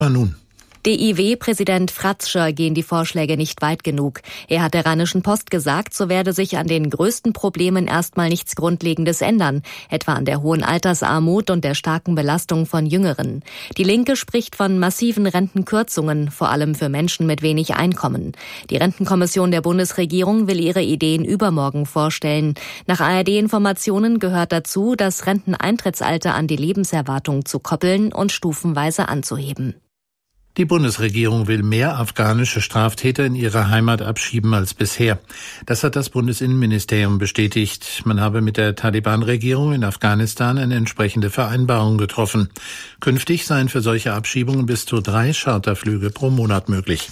Nun. DIW-Präsident Fratscher gehen die Vorschläge nicht weit genug. Er hat der Rheinischen Post gesagt, so werde sich an den größten Problemen erstmal nichts Grundlegendes ändern, etwa an der hohen Altersarmut und der starken Belastung von Jüngeren. Die Linke spricht von massiven Rentenkürzungen, vor allem für Menschen mit wenig Einkommen. Die Rentenkommission der Bundesregierung will ihre Ideen übermorgen vorstellen. Nach ARD-Informationen gehört dazu, das Renteneintrittsalter an die Lebenserwartung zu koppeln und stufenweise anzuheben. Die Bundesregierung will mehr afghanische Straftäter in ihre Heimat abschieben als bisher. Das hat das Bundesinnenministerium bestätigt. Man habe mit der Taliban-Regierung in Afghanistan eine entsprechende Vereinbarung getroffen. Künftig seien für solche Abschiebungen bis zu 3 Charterflüge pro Monat möglich.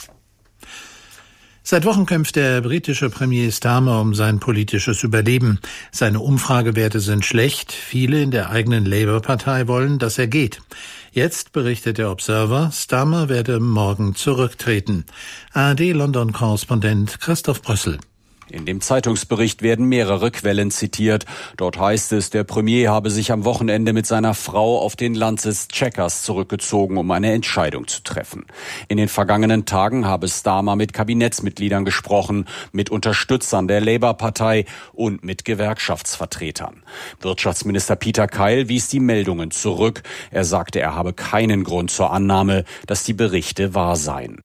Seit Wochen kämpft der britische Premier Starmer um sein politisches Überleben. Seine Umfragewerte sind schlecht. Viele in der eigenen Labour-Partei wollen, dass er geht. Jetzt berichtet der Observer, Starmer werde morgen zurücktreten. ARD-London-Korrespondent Christoph Brössel. In dem Zeitungsbericht werden mehrere Quellen zitiert. Dort heißt es, der Premier habe sich am Wochenende mit seiner Frau auf den Landsitz Chequers zurückgezogen, um eine Entscheidung zu treffen. In den vergangenen Tagen habe Starmer mit Kabinettsmitgliedern gesprochen, mit Unterstützern der Labour-Partei und mit Gewerkschaftsvertretern. Wirtschaftsminister Peter Keil wies die Meldungen zurück. Er sagte, er habe keinen Grund zur Annahme, dass die Berichte wahr seien.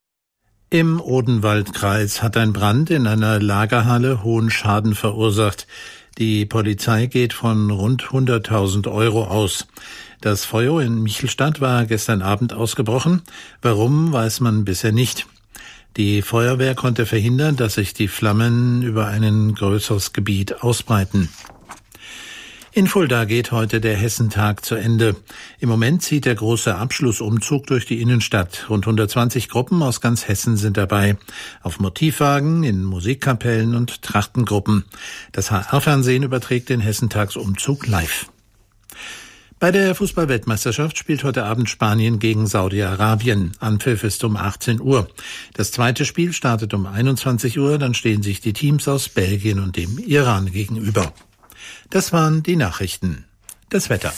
Im Odenwaldkreis hat ein Brand in einer Lagerhalle hohen Schaden verursacht. Die Polizei geht von rund 100.000 € aus. Das Feuer in Michelstadt war gestern Abend ausgebrochen. Warum, weiß man bisher nicht. Die Feuerwehr konnte verhindern, dass sich die Flammen über ein größeres Gebiet ausbreiten. In Fulda geht heute der Hessentag zu Ende. Im Moment zieht der große Abschlussumzug durch die Innenstadt. Rund 120 Gruppen aus ganz Hessen sind dabei. Auf Motivwagen, in Musikkapellen und Trachtengruppen. Das HR-Fernsehen überträgt den Hessentagsumzug live. Bei der Fußball-Weltmeisterschaft spielt heute Abend Spanien gegen Saudi-Arabien. Anpfiff ist um 18 Uhr. Das zweite Spiel startet um 21 Uhr. Dann stehen sich die Teams aus Belgien und dem Iran gegenüber. Das waren die Nachrichten. Das Wetter.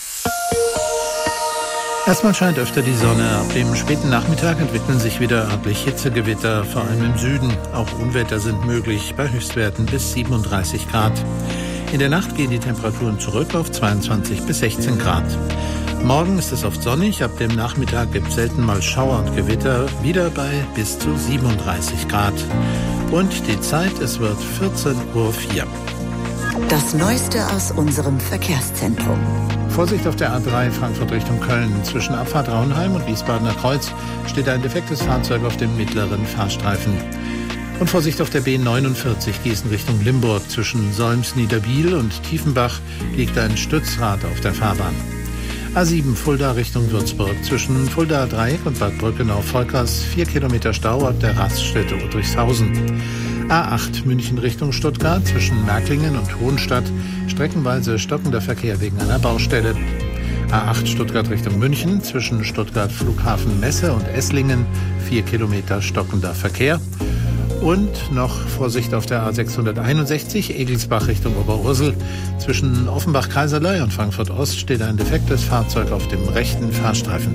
Erstmal scheint öfter die Sonne. Ab dem späten Nachmittag entwickeln sich wieder örtlich Hitzegewitter, vor allem im Süden. Auch Unwetter sind möglich, bei Höchstwerten bis 37 Grad. In der Nacht gehen die Temperaturen zurück auf 22 bis 16 Grad. Morgen ist es oft sonnig, ab dem Nachmittag gibt es selten mal Schauer und Gewitter, wieder bei bis zu 37 Grad. Und die Zeit, es wird 14:04 Uhr. Das Neueste aus unserem Verkehrszentrum. Vorsicht auf der A3 Frankfurt Richtung Köln. Zwischen Abfahrt Raunheim und Wiesbadener Kreuz steht ein defektes Fahrzeug auf dem mittleren Fahrstreifen. Und Vorsicht auf der B49 Gießen Richtung Limburg. Zwischen Solms-Niederbiel und Tiefenbach liegt ein Stützrad auf der Fahrbahn. A7 Fulda Richtung Würzburg. Zwischen Fulda Dreieck und Bad Brückenau-Volkers 4 Kilometer Stau ab der Raststätte Udrichshausen. A8 München Richtung Stuttgart zwischen Märklingen und Hohenstadt streckenweise stockender Verkehr wegen einer Baustelle. A8 Stuttgart Richtung München zwischen Stuttgart Flughafen Messe und Esslingen 4 Kilometer stockender Verkehr. Und noch Vorsicht auf der A661 Egelsbach Richtung Oberursel. Zwischen Offenbach-Kaiserlei und Frankfurt Ost steht ein defektes Fahrzeug auf dem rechten Fahrstreifen.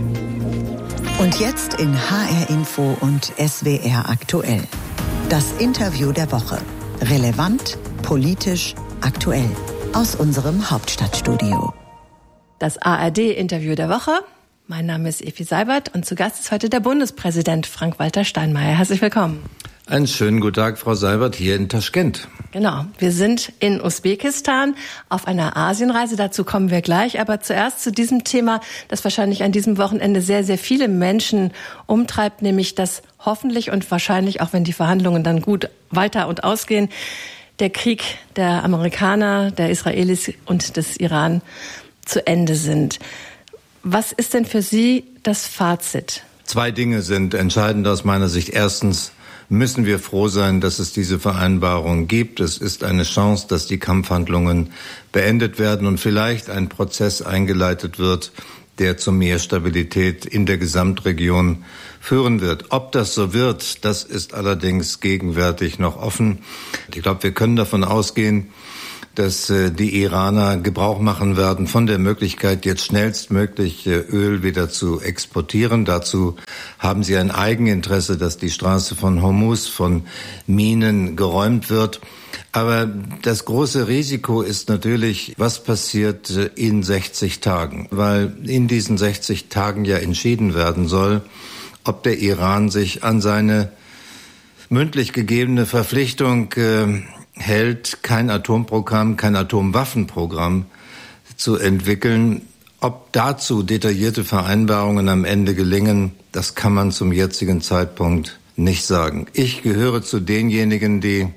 Und jetzt in HR Info und SWR aktuell. Das Interview der Woche. Relevant, politisch, aktuell. Aus unserem Hauptstadtstudio. Das ARD-Interview der Woche. Mein Name ist Evi Seibert und zu Gast ist heute der Bundespräsident Frank-Walter Steinmeier. Herzlich willkommen. Einen schönen guten Tag, Frau Seibert, hier in Taschkent. Genau, wir sind in Usbekistan auf einer Asienreise, dazu kommen wir gleich. Aber zuerst zu diesem Thema, das wahrscheinlich an diesem Wochenende sehr, sehr viele Menschen umtreibt, nämlich dass hoffentlich und wahrscheinlich, auch wenn die Verhandlungen dann gut weiter und ausgehen, der Krieg der Amerikaner, der Israelis und des Iran zu Ende sind. Was ist denn für Sie das Fazit? 2 Dinge sind entscheidend aus meiner Sicht. Erstens müssen wir froh sein, dass es diese Vereinbarung gibt. Es ist eine Chance, dass die Kampfhandlungen beendet werden und vielleicht ein Prozess eingeleitet wird, der zu mehr Stabilität in der Gesamtregion führen wird. Ob das so wird, das ist allerdings gegenwärtig noch offen. Ich glaube, wir können davon ausgehen, dass die Iraner Gebrauch machen werden von der Möglichkeit, jetzt schnellstmöglich Öl wieder zu exportieren. Dazu haben sie ein Eigeninteresse, dass die Straße von Hormuz von Minen geräumt wird. Aber das große Risiko ist natürlich, was passiert in 60 Tagen, weil in diesen 60 Tagen ja entschieden werden soll, ob der Iran sich an seine mündlich gegebene Verpflichtung hält, kein Atomprogramm, kein Atomwaffenprogramm zu entwickeln. Ob dazu detaillierte Vereinbarungen am Ende gelingen, das kann man zum jetzigen Zeitpunkt nicht sagen. Ich gehöre zu denjenigen, die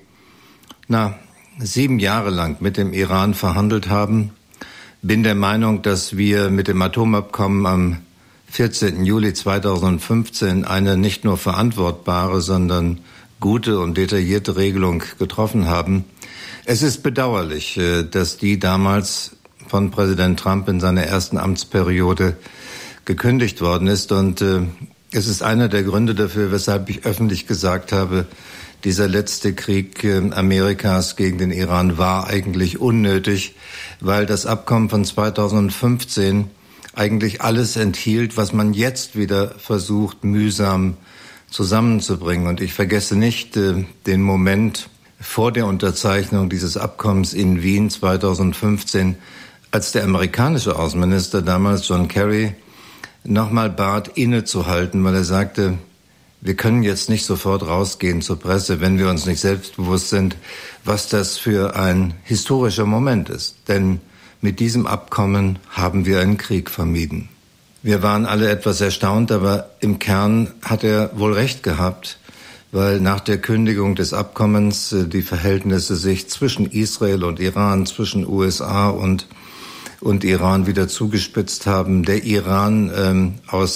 7 Jahre lang mit dem Iran verhandelt haben. Bin der Meinung, dass wir mit dem Atomabkommen am 14. Juli 2015 eine nicht nur verantwortbare, sondern gute und detaillierte Regelung getroffen haben. Es ist bedauerlich, dass die damals von Präsident Trump in seiner ersten Amtsperiode gekündigt worden ist. Und es ist einer der Gründe dafür, weshalb ich öffentlich gesagt habe, dieser letzte Krieg Amerikas gegen den Iran war eigentlich unnötig, weil das Abkommen von 2015 eigentlich alles enthielt, was man jetzt wieder versucht, mühsam zusammenzubringen. Und ich vergesse nicht den Moment vor der Unterzeichnung dieses Abkommens in Wien 2015, als der amerikanische Außenminister damals John Kerry nochmal bat, innezuhalten, weil er sagte, wir können jetzt nicht sofort rausgehen zur Presse, wenn wir uns nicht selbstbewusst sind, was das für ein historischer Moment ist. Denn mit diesem Abkommen haben wir einen Krieg vermieden. Wir waren alle etwas erstaunt, aber im Kern hat er wohl recht gehabt, weil nach der Kündigung des Abkommens die Verhältnisse sich zwischen Israel und Iran, zwischen USA und Iran wieder zugespitzt haben. Der Iran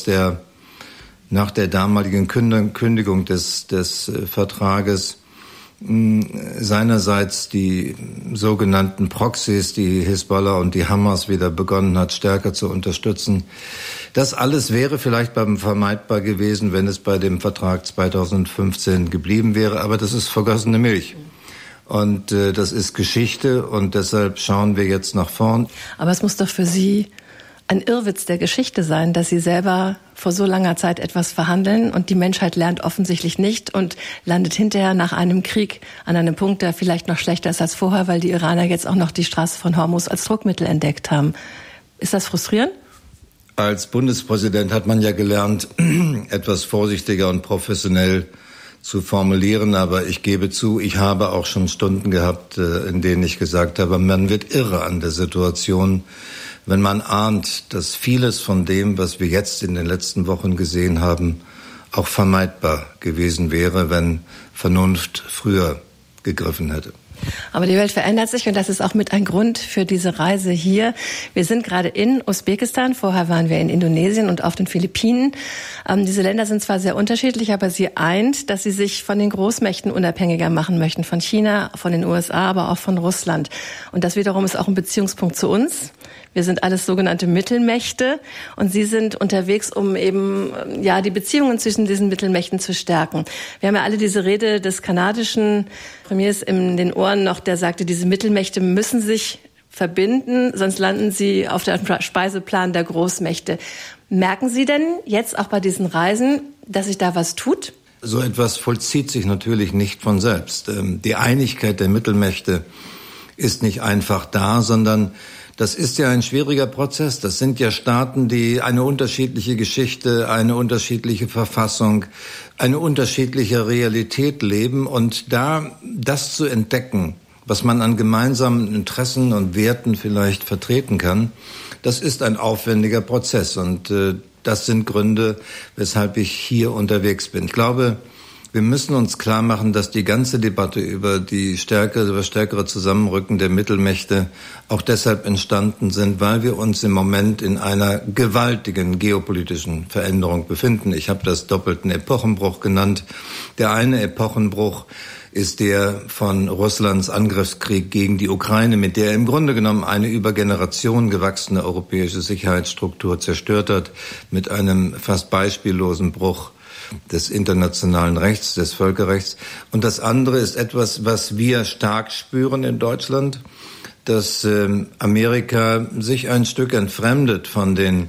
nach der damaligen Kündigung des Vertrages seinerseits die sogenannten Proxys, die Hisbollah und die Hamas wieder begonnen hat, stärker zu unterstützen. Das alles wäre vielleicht vermeidbar gewesen, wenn es bei dem Vertrag 2015 geblieben wäre. Aber das ist vergossene Milch. Und das ist Geschichte und deshalb schauen wir jetzt nach vorn. Aber es muss doch für Sie ein Irrwitz der Geschichte sein, dass Sie selber vor so langer Zeit etwas verhandeln und die Menschheit lernt offensichtlich nicht und landet hinterher nach einem Krieg an einem Punkt, der vielleicht noch schlechter ist als vorher, weil die Iraner jetzt auch noch die Straße von Hormuz als Druckmittel entdeckt haben. Ist das frustrierend? Als Bundespräsident hat man ja gelernt, etwas vorsichtiger und professionell zu formulieren, aber ich gebe zu, ich habe auch schon Stunden gehabt, in denen ich gesagt habe, man wird irre an der Situation, wenn man ahnt, dass vieles von dem, was wir jetzt in den letzten Wochen gesehen haben, auch vermeidbar gewesen wäre, wenn Vernunft früher gegriffen hätte. Aber die Welt verändert sich und das ist auch mit ein Grund für diese Reise hier. Wir sind gerade in Usbekistan, vorher waren wir in Indonesien und auf den Philippinen. Diese Länder sind zwar sehr unterschiedlich, aber sie eint, dass sie sich von den Großmächten unabhängiger machen möchten, von China, von den USA, aber auch von Russland. Und das wiederum ist auch ein Beziehungspunkt zu uns. Wir sind alles sogenannte Mittelmächte und Sie sind unterwegs, um eben die Beziehungen zwischen diesen Mittelmächten zu stärken. Wir haben ja alle diese Rede des kanadischen Premiers in den Ohren noch, der sagte, diese Mittelmächte müssen sich verbinden, sonst landen sie auf dem Speiseplan der Großmächte. Merken Sie denn jetzt auch bei diesen Reisen, dass sich da was tut? So etwas vollzieht sich natürlich nicht von selbst. Die Einigkeit der Mittelmächte ist nicht einfach da, sondern das ist ja ein schwieriger Prozess. Das sind ja Staaten, die eine unterschiedliche Geschichte, eine unterschiedliche Verfassung, eine unterschiedliche Realität leben. Und das zu entdecken, was man an gemeinsamen Interessen und Werten vielleicht vertreten kann, das ist ein aufwendiger Prozess. Und das sind Gründe, weshalb ich hier unterwegs bin. Ich glaube, wir müssen uns klar machen, dass die ganze Debatte über das stärkere Zusammenrücken der Mittelmächte auch deshalb entstanden sind, weil wir uns im Moment in einer gewaltigen geopolitischen Veränderung befinden. Ich habe das doppelten Epochenbruch genannt. Der eine Epochenbruch ist der von Russlands Angriffskrieg gegen die Ukraine, mit der im Grunde genommen eine über Generationen gewachsene europäische Sicherheitsstruktur zerstört hat, mit einem fast beispiellosen Bruch des internationalen Rechts, des Völkerrechts. Und das andere ist etwas, was wir stark spüren in Deutschland, dass Amerika sich ein Stück entfremdet von den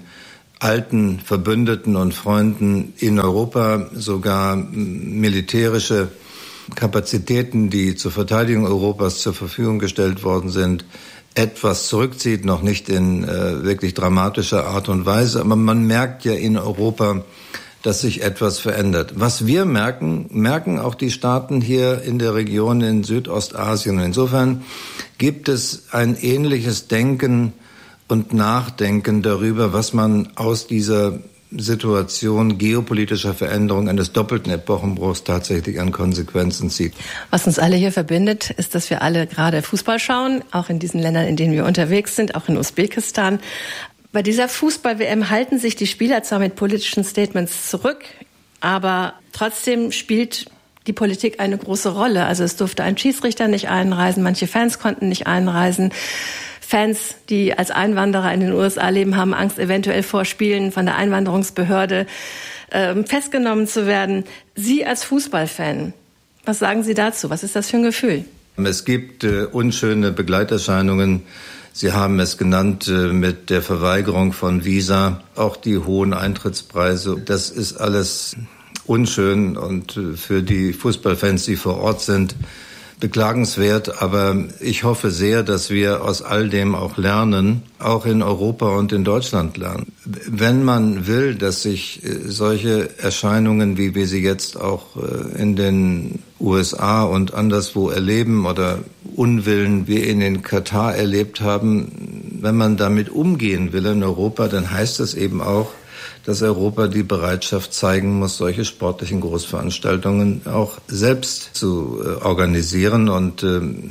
alten Verbündeten und Freunden in Europa, sogar militärische Kapazitäten, die zur Verteidigung Europas zur Verfügung gestellt worden sind, etwas zurückzieht, noch nicht in wirklich dramatischer Art und Weise. Aber man merkt ja in Europa, dass sich etwas verändert. Was wir merken auch die Staaten hier in der Region in Südostasien. Insofern gibt es ein ähnliches Denken und Nachdenken darüber, was man aus dieser Situation geopolitischer Veränderung eines doppelten Epochenbruchs tatsächlich an Konsequenzen zieht. Was uns alle hier verbindet, ist, dass wir alle gerade Fußball schauen, auch in diesen Ländern, in denen wir unterwegs sind, auch in Usbekistan. Bei dieser Fußball-WM halten sich die Spieler zwar mit politischen Statements zurück, aber trotzdem spielt die Politik eine große Rolle. Also es durfte ein Schiedsrichter nicht einreisen, manche Fans konnten nicht einreisen. Fans, die als Einwanderer in den USA leben, haben Angst, eventuell vor Spielen von der Einwanderungsbehörde festgenommen zu werden. Sie als Fußballfan, was sagen Sie dazu? Was ist das für ein Gefühl? Es gibt unschöne Begleiterscheinungen. Sie haben es genannt mit der Verweigerung von Visa, auch die hohen Eintrittspreise. Das ist alles unschön und für die Fußballfans, die vor Ort sind, beklagenswert, aber ich hoffe sehr, dass wir aus all dem auch lernen, auch in Europa und in Deutschland lernen. Wenn man will, dass sich solche Erscheinungen, wie wir sie jetzt auch in den USA und anderswo erleben oder Unwillen wie in den Katar erlebt haben, wenn man damit umgehen will in Europa, dann heißt es eben auch, dass Europa die Bereitschaft zeigen muss, solche sportlichen Großveranstaltungen auch selbst zu organisieren. Und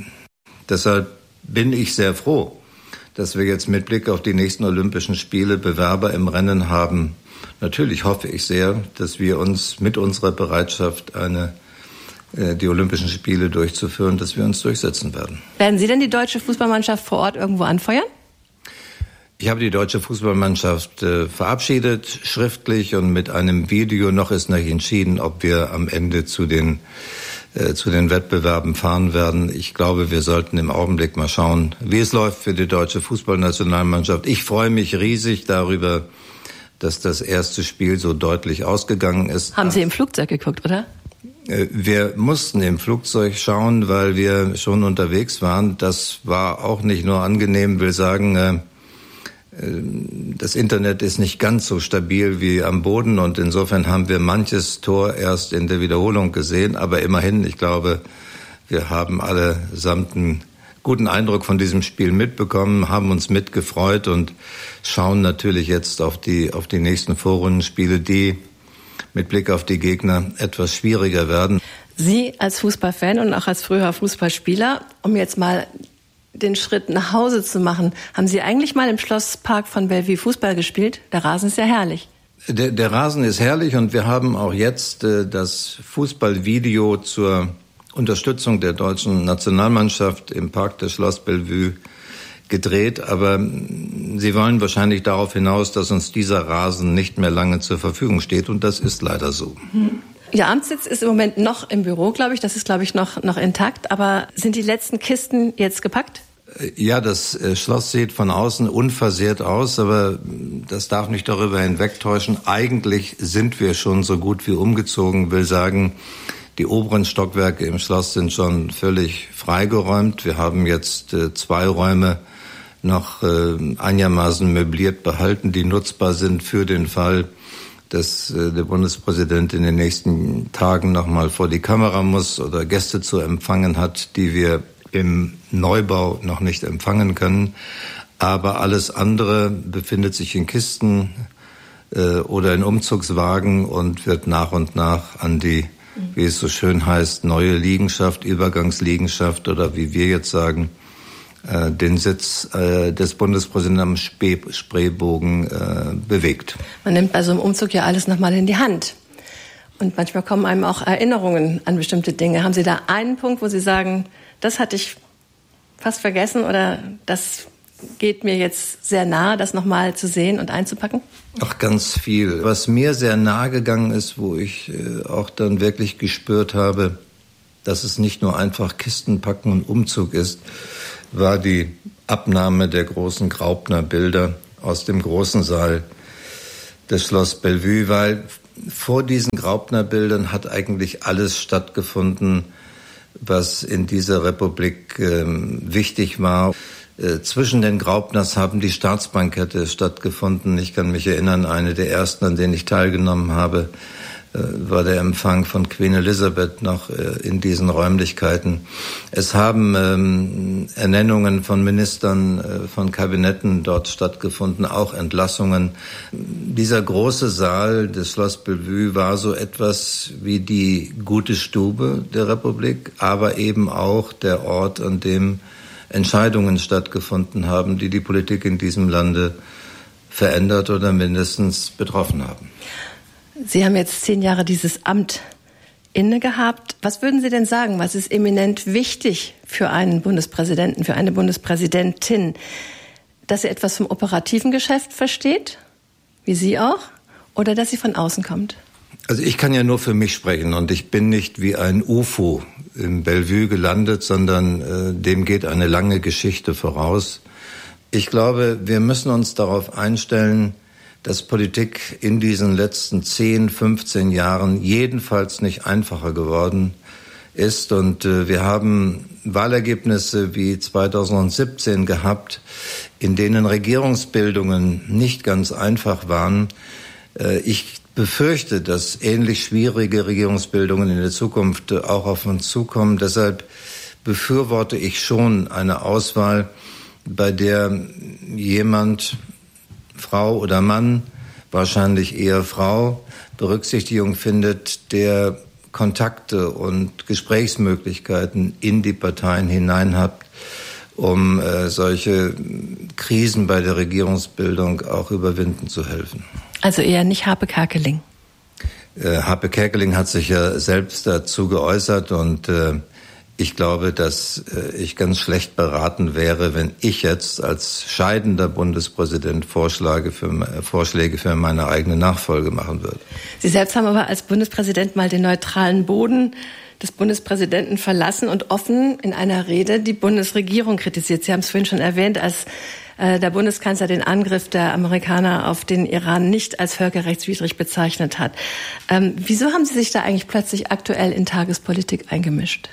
deshalb bin ich sehr froh, dass wir jetzt mit Blick auf die nächsten Olympischen Spiele Bewerber im Rennen haben. Natürlich hoffe ich sehr, dass wir uns mit unserer Bereitschaft, die Olympischen Spiele durchzuführen, dass wir uns durchsetzen werden. Werden Sie denn die deutsche Fußballmannschaft vor Ort irgendwo anfeuern? Ich habe die deutsche Fußballmannschaft verabschiedet, schriftlich und mit einem Video. Noch ist nicht entschieden, ob wir am Ende zu den Wettbewerben fahren werden. Ich glaube, wir sollten im Augenblick mal schauen, wie es läuft für die deutsche Fußballnationalmannschaft. Ich freue mich riesig darüber, dass das erste Spiel so deutlich ausgegangen ist. Haben Sie im Flugzeug geguckt, oder? Wir mussten im Flugzeug schauen, weil wir schon unterwegs waren. Das war auch nicht nur angenehm, will sagen, das Internet ist nicht ganz so stabil wie am Boden und insofern haben wir manches Tor erst in der Wiederholung gesehen. Aber immerhin, ich glaube, wir haben allesamt einen guten Eindruck von diesem Spiel mitbekommen, haben uns mitgefreut und schauen natürlich jetzt auf die nächsten Vorrundenspiele, die mit Blick auf die Gegner etwas schwieriger werden. Sie als Fußballfan und auch als früherer Fußballspieler, um jetzt mal den Schritt nach Hause zu machen. Haben Sie eigentlich mal im Schlosspark von Bellevue Fußball gespielt? Der Rasen ist ja herrlich. Der Rasen ist herrlich und wir haben auch jetzt das Fußballvideo zur Unterstützung der deutschen Nationalmannschaft im Park des Schloss Bellevue gedreht. Aber Sie wollen wahrscheinlich darauf hinaus, dass uns dieser Rasen nicht mehr lange zur Verfügung steht und das ist leider so. Ihr Amtssitz ist im Moment noch im Büro, glaube ich. Das ist, glaube ich, noch intakt. Aber sind die letzten Kisten jetzt gepackt? Ja, das Schloss sieht von außen unversehrt aus, aber das darf nicht darüber hinwegtäuschen. Eigentlich sind wir schon so gut wie umgezogen. Will sagen, die oberen Stockwerke im Schloss sind schon völlig freigeräumt. Wir haben jetzt 2 Räume noch einigermaßen möbliert behalten, die nutzbar sind für den Fall, dass der Bundespräsident in den nächsten Tagen noch mal vor die Kamera muss oder Gäste zu empfangen hat, die wir im Neubau noch nicht empfangen können. Aber alles andere befindet sich in Kisten oder in Umzugswagen und wird nach und nach an die, wie es so schön heißt, neue Liegenschaft, Übergangsliegenschaft oder wie wir jetzt sagen, den Sitz des Bundespräsidenten am Spreebogen bewegt. Man nimmt also im Umzug ja alles nochmal in die Hand. Und manchmal kommen einem auch Erinnerungen an bestimmte Dinge. Haben Sie da einen Punkt, wo Sie sagen, das hatte ich fast vergessen oder das geht mir jetzt sehr nahe, das nochmal zu sehen und einzupacken? Ach, ganz viel. Was mir sehr nahe gegangen ist, wo ich auch dann wirklich gespürt habe, dass es nicht nur einfach Kisten packen und Umzug ist, war die Abnahme der großen Graupner-Bilder aus dem großen Saal des Schloss Bellevue, weil vor diesen Graupner-Bildern hat eigentlich alles stattgefunden, was in dieser Republik wichtig war. Zwischen den Graupners haben die Staatsbankette stattgefunden. Ich kann mich erinnern, eine der ersten, an denen ich teilgenommen habe, war der Empfang von Queen Elizabeth noch in diesen Räumlichkeiten. Es haben Ernennungen von Ministern, von Kabinetten dort stattgefunden, auch Entlassungen. Dieser große Saal des Schloss Bellevue war so etwas wie die gute Stube der Republik, aber eben auch der Ort, an dem Entscheidungen stattgefunden haben, die die Politik in diesem Lande verändert oder mindestens betroffen haben. Sie haben jetzt 10 Jahre dieses Amt inne gehabt. Was würden Sie denn sagen? Was ist eminent wichtig für einen Bundespräsidenten, für eine Bundespräsidentin? Dass sie etwas vom operativen Geschäft versteht, wie Sie auch, oder dass sie von außen kommt? Also ich kann ja nur für mich sprechen und ich bin nicht wie ein UFO im Bellevue gelandet, sondern dem geht eine lange Geschichte voraus. Ich glaube, wir müssen uns darauf einstellen, dass Politik in diesen letzten 10, 15 Jahren jedenfalls nicht einfacher geworden ist. Und wir haben Wahlergebnisse wie 2017 gehabt, in denen Regierungsbildungen nicht ganz einfach waren. Ich befürchte, dass ähnlich schwierige Regierungsbildungen in der Zukunft auch auf uns zukommen. Deshalb befürworte ich schon eine Auswahl, bei der jemand, Frau oder Mann, wahrscheinlich eher Frau, Berücksichtigung findet, der Kontakte und Gesprächsmöglichkeiten in die Parteien hinein hat, um solche Krisen bei der Regierungsbildung auch überwinden zu helfen. Also eher nicht Harpe Kerkeling. Harpe Kerkeling hat sich ja selbst dazu geäußert und ich glaube, dass ich ganz schlecht beraten wäre, wenn ich jetzt als scheidender Bundespräsident Vorschläge für meine eigene Nachfolge machen würde. Sie selbst haben aber als Bundespräsident mal den neutralen Boden des Bundespräsidenten verlassen und offen in einer Rede die Bundesregierung kritisiert. Sie haben es vorhin schon erwähnt, als der Bundeskanzler den Angriff der Amerikaner auf den Iran nicht als völkerrechtswidrig bezeichnet hat. Wieso haben Sie sich da eigentlich plötzlich aktuell in Tagespolitik eingemischt?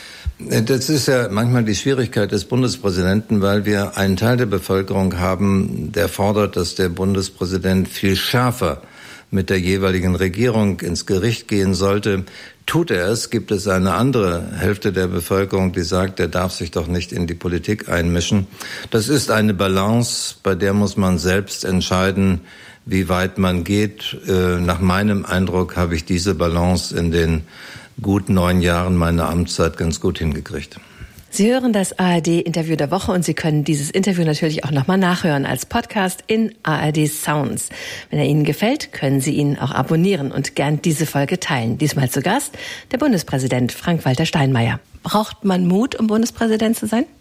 Das ist ja manchmal die Schwierigkeit des Bundespräsidenten, weil wir einen Teil der Bevölkerung haben, der fordert, dass der Bundespräsident viel schärfer mit der jeweiligen Regierung ins Gericht gehen sollte. Tut er es, gibt es eine andere Hälfte der Bevölkerung, die sagt, er darf sich doch nicht in die Politik einmischen. Das ist eine Balance, bei der muss man selbst entscheiden, wie weit man geht. Nach meinem Eindruck habe ich diese Balance in den gut 9 Jahren meiner Amtszeit ganz gut hingekriegt. Sie hören das ARD-Interview der Woche und Sie können dieses Interview natürlich auch nochmal nachhören als Podcast in ARD Sounds. Wenn er Ihnen gefällt, können Sie ihn auch abonnieren und gern diese Folge teilen. Diesmal zu Gast der Bundespräsident Frank-Walter Steinmeier. Braucht man Mut, um Bundespräsident zu sein?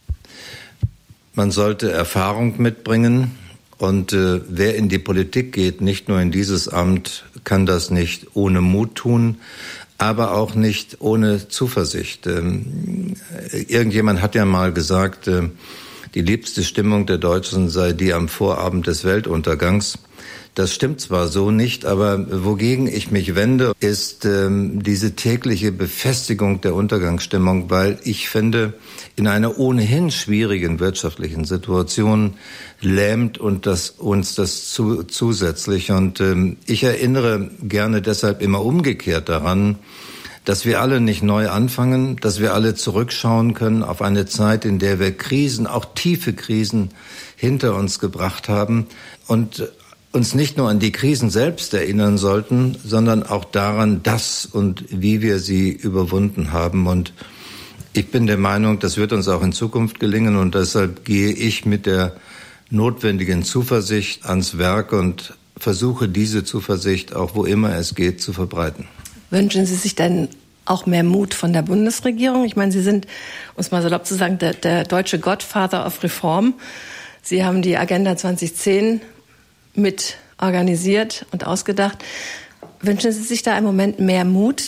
Man sollte Erfahrung mitbringen und wer in die Politik geht, nicht nur in dieses Amt, kann das nicht ohne Mut tun, aber auch nicht ohne Zuversicht. Irgendjemand hat ja mal gesagt, die liebste Stimmung der Deutschen sei die am Vorabend des Weltuntergangs. Das stimmt zwar so nicht, aber wogegen ich mich wende, ist diese tägliche Befestigung der Untergangsstimmung, weil ich finde, in einer ohnehin schwierigen wirtschaftlichen Situation lähmt und uns das zusätzlich. Und ich erinnere gerne deshalb immer umgekehrt daran, dass wir alle nicht neu anfangen, dass wir alle zurückschauen können auf eine Zeit, in der wir Krisen, auch tiefe Krisen, hinter uns gebracht haben und uns nicht nur an die Krisen selbst erinnern sollten, sondern auch daran, dass und wie wir sie überwunden haben. Und ich bin der Meinung, das wird uns auch in Zukunft gelingen und deshalb gehe ich mit der notwendigen Zuversicht ans Werk und versuche diese Zuversicht auch wo immer es geht zu verbreiten. Wünschen Sie sich denn auch mehr Mut von der Bundesregierung? Ich meine, Sie sind, um es mal salopp zu sagen, der deutsche Godfather of Reform. Sie haben die Agenda 2010 mit organisiert und ausgedacht. Wünschen Sie sich da im Moment mehr Mut?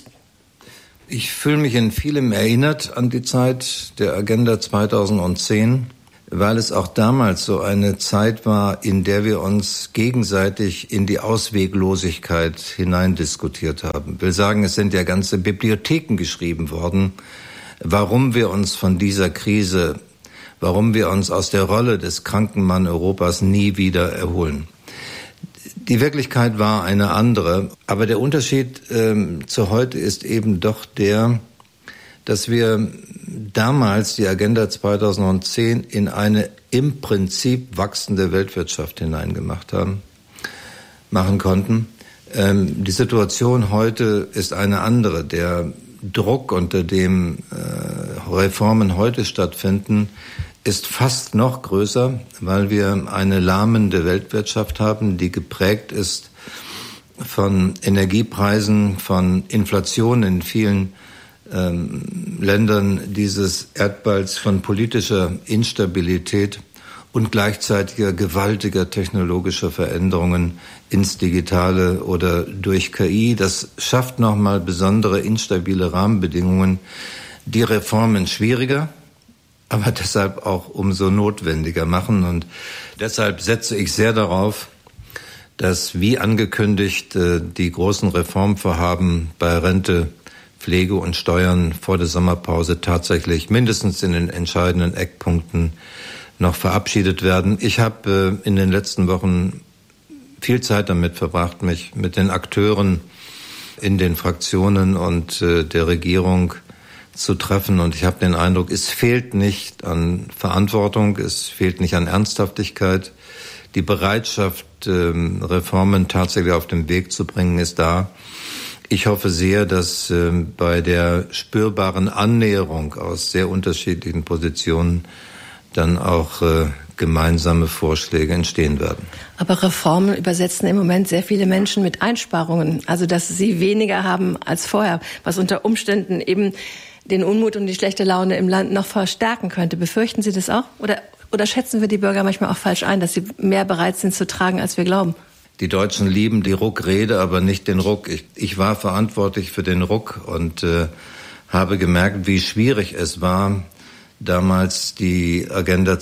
Ich fühle mich in vielem erinnert an die Zeit der Agenda 2010. weil es auch damals so eine Zeit war, in der wir uns gegenseitig in die Ausweglosigkeit hineindiskutiert haben. Ich will sagen, es sind ja ganze Bibliotheken geschrieben worden, warum wir uns von dieser Krise, warum wir uns aus der Rolle des kranken Mann Europas nie wieder erholen. Die Wirklichkeit war eine andere, aber der Unterschied zu heute ist eben doch der, dass wir damals die Agenda 2010 in eine im Prinzip wachsende Weltwirtschaft machen konnten. Die Situation heute ist eine andere. Der Druck, unter dem Reformen heute stattfinden, ist fast noch größer, weil wir eine lahmende Weltwirtschaft haben, die geprägt ist von Energiepreisen, von Inflation in vielen Ländern dieses Erdballs, von politischer Instabilität und gleichzeitiger gewaltiger technologischer Veränderungen ins Digitale oder durch KI. Das schafft nochmal besondere instabile Rahmenbedingungen, die Reformen schwieriger, aber deshalb auch umso notwendiger machen. Und deshalb setze ich sehr darauf, dass wie angekündigt die großen Reformvorhaben bei Rente, Pflege und Steuern vor der Sommerpause tatsächlich mindestens in den entscheidenden Eckpunkten noch verabschiedet werden. Ich habe in den letzten Wochen viel Zeit damit verbracht, mich mit den Akteuren in den Fraktionen und der Regierung zu treffen. Und ich habe den Eindruck, es fehlt nicht an Verantwortung, es fehlt nicht an Ernsthaftigkeit. Die Bereitschaft, Reformen tatsächlich auf den Weg zu bringen, ist da. Ich hoffe sehr, dass bei der spürbaren Annäherung aus sehr unterschiedlichen Positionen dann auch gemeinsame Vorschläge entstehen werden. Aber Reformen übersetzen im Moment sehr viele Menschen mit Einsparungen. Also dass sie weniger haben als vorher, was unter Umständen eben den Unmut und die schlechte Laune im Land noch verstärken könnte. Befürchten Sie das auch? Oder schätzen wir die Bürger manchmal auch falsch ein, dass sie mehr bereit sind zu tragen, als wir glauben? Die Deutschen lieben die Ruckrede, aber nicht den Ruck. Ich war verantwortlich für den Ruck und habe gemerkt, wie schwierig es war, damals die Agenda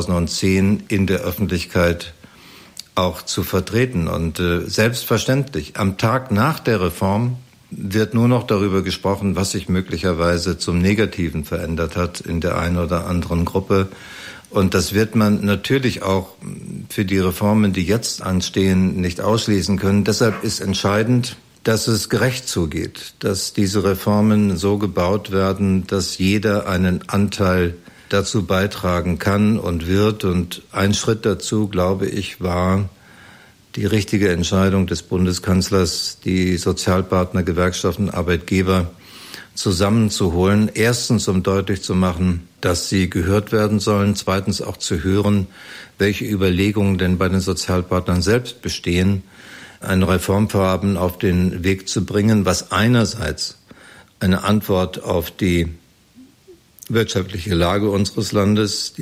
2010 in der Öffentlichkeit auch zu vertreten. Und selbstverständlich, am Tag nach der Reform wird nur noch darüber gesprochen, was sich möglicherweise zum Negativen verändert hat in der einen oder anderen Gruppe. Und das wird man natürlich auch für die Reformen, die jetzt anstehen, nicht ausschließen können. Deshalb ist entscheidend, dass es gerecht zugeht, dass diese Reformen so gebaut werden, dass jeder einen Anteil dazu beitragen kann und wird. Und ein Schritt dazu, glaube ich, war die richtige Entscheidung des Bundeskanzlers, die Sozialpartner, Gewerkschaften, Arbeitgeber zusammenzuholen. Erstens, um deutlich zu machen, dass sie gehört werden sollen. Zweitens auch zu hören, welche Überlegungen denn bei den Sozialpartnern selbst bestehen, ein Reformvorhaben auf den Weg zu bringen, was einerseits eine Antwort auf die wirtschaftliche Lage unseres Landes,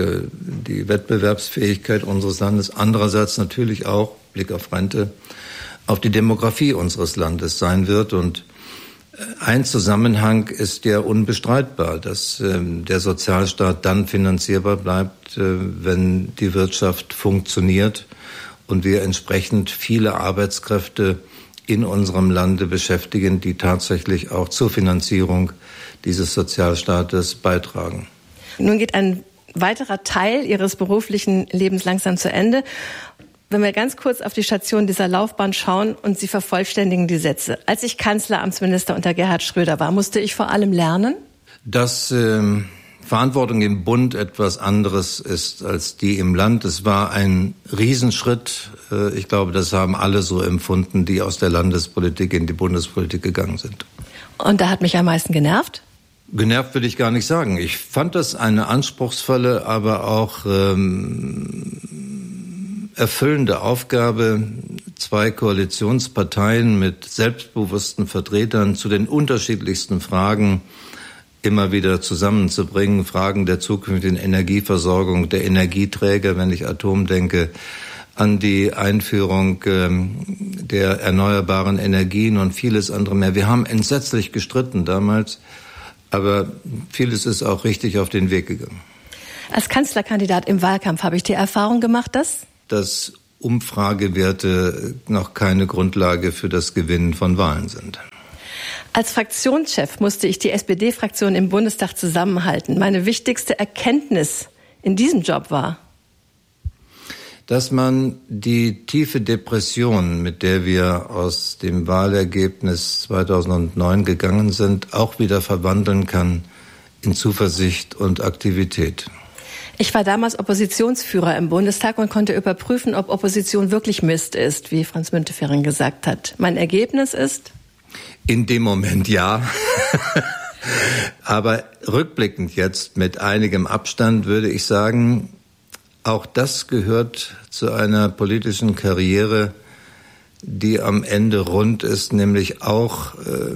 die Wettbewerbsfähigkeit unseres Landes, andererseits natürlich auch, Blick auf Rente, auf die Demografie unseres Landes sein wird. Und ein Zusammenhang ist ja unbestreitbar, dass der Sozialstaat dann finanzierbar bleibt, wenn die Wirtschaft funktioniert und wir entsprechend viele Arbeitskräfte in unserem Lande beschäftigen, die tatsächlich auch zur Finanzierung dieses Sozialstaates beitragen. Nun geht ein weiterer Teil Ihres beruflichen Lebens langsam zu Ende. Wenn wir ganz kurz auf die Station dieser Laufbahn schauen und Sie vervollständigen die Sätze. Als ich Kanzleramtsminister unter Gerhard Schröder war, musste ich vor allem lernen, dass Verantwortung im Bund etwas anderes ist als die im Land. Es war ein Riesenschritt. Ich glaube, das haben alle so empfunden, die aus der Landespolitik in die Bundespolitik gegangen sind. Und da hat mich am meisten genervt? Genervt will ich gar nicht sagen. Ich fand das eine anspruchsvolle, aber auch erfüllende Aufgabe, zwei Koalitionsparteien mit selbstbewussten Vertretern zu den unterschiedlichsten Fragen immer wieder zusammenzubringen. Fragen der zukünftigen Energieversorgung, der Energieträger, wenn ich Atom denke, an die Einführung der erneuerbaren Energien und vieles andere mehr. Wir haben entsetzlich gestritten damals, aber vieles ist auch richtig auf den Weg gegangen. Als Kanzlerkandidat im Wahlkampf habe ich die Erfahrung gemacht, dass Umfragewerte noch keine Grundlage für das Gewinnen von Wahlen sind. Als Fraktionschef musste ich die SPD-Fraktion im Bundestag zusammenhalten. Meine wichtigste Erkenntnis in diesem Job war, dass man die tiefe Depression, mit der wir aus dem Wahlergebnis 2009 gegangen sind, auch wieder verwandeln kann in Zuversicht und Aktivität. Ich war damals Oppositionsführer im Bundestag und konnte überprüfen, ob Opposition wirklich Mist ist, wie Franz Müntefering gesagt hat. Mein Ergebnis ist? In dem Moment ja. Aber rückblickend jetzt mit einigem Abstand würde ich sagen, auch das gehört zu einer politischen Karriere, die am Ende rund ist, nämlich auch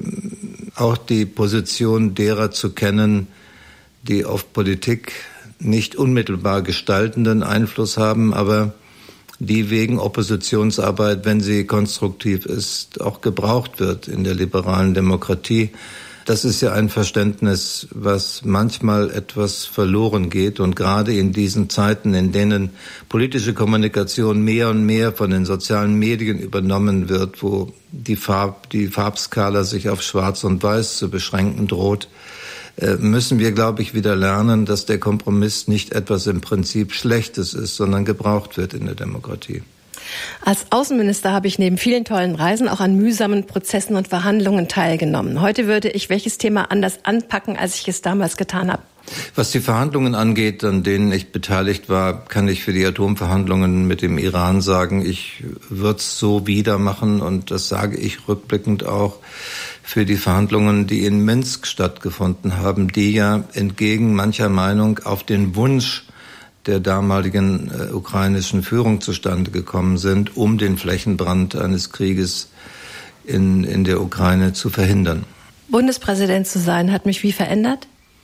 die Position derer zu kennen, die auf Politik nicht unmittelbar gestaltenden Einfluss haben, aber die wegen Oppositionsarbeit, wenn sie konstruktiv ist, auch gebraucht wird in der liberalen Demokratie. Das ist ja ein Verständnis, was manchmal etwas verloren geht. Und gerade in diesen Zeiten, in denen politische Kommunikation mehr und mehr von den sozialen Medien übernommen wird, wo die Farbskala sich auf Schwarz und Weiß zu beschränken droht, müssen wir, glaube ich, wieder lernen, dass der Kompromiss nicht etwas im Prinzip Schlechtes ist, sondern gebraucht wird in der Demokratie. Als Außenminister habe ich neben vielen tollen Reisen auch an mühsamen Prozessen und Verhandlungen teilgenommen. Heute würde ich welches Thema anders anpacken, als ich es damals getan habe? Was die Verhandlungen angeht, an denen ich beteiligt war, kann ich für die Atomverhandlungen mit dem Iran sagen, ich würde es so wieder machen und das sage ich rückblickend auch für die Verhandlungen, die in Minsk stattgefunden haben, die ja entgegen mancher Meinung auf den Wunsch der damaligen ukrainischen Führung zustande gekommen sind, um den Flächenbrand eines Krieges in der Ukraine zu verhindern. Bundespräsident zu sein, hat mich wie verändert?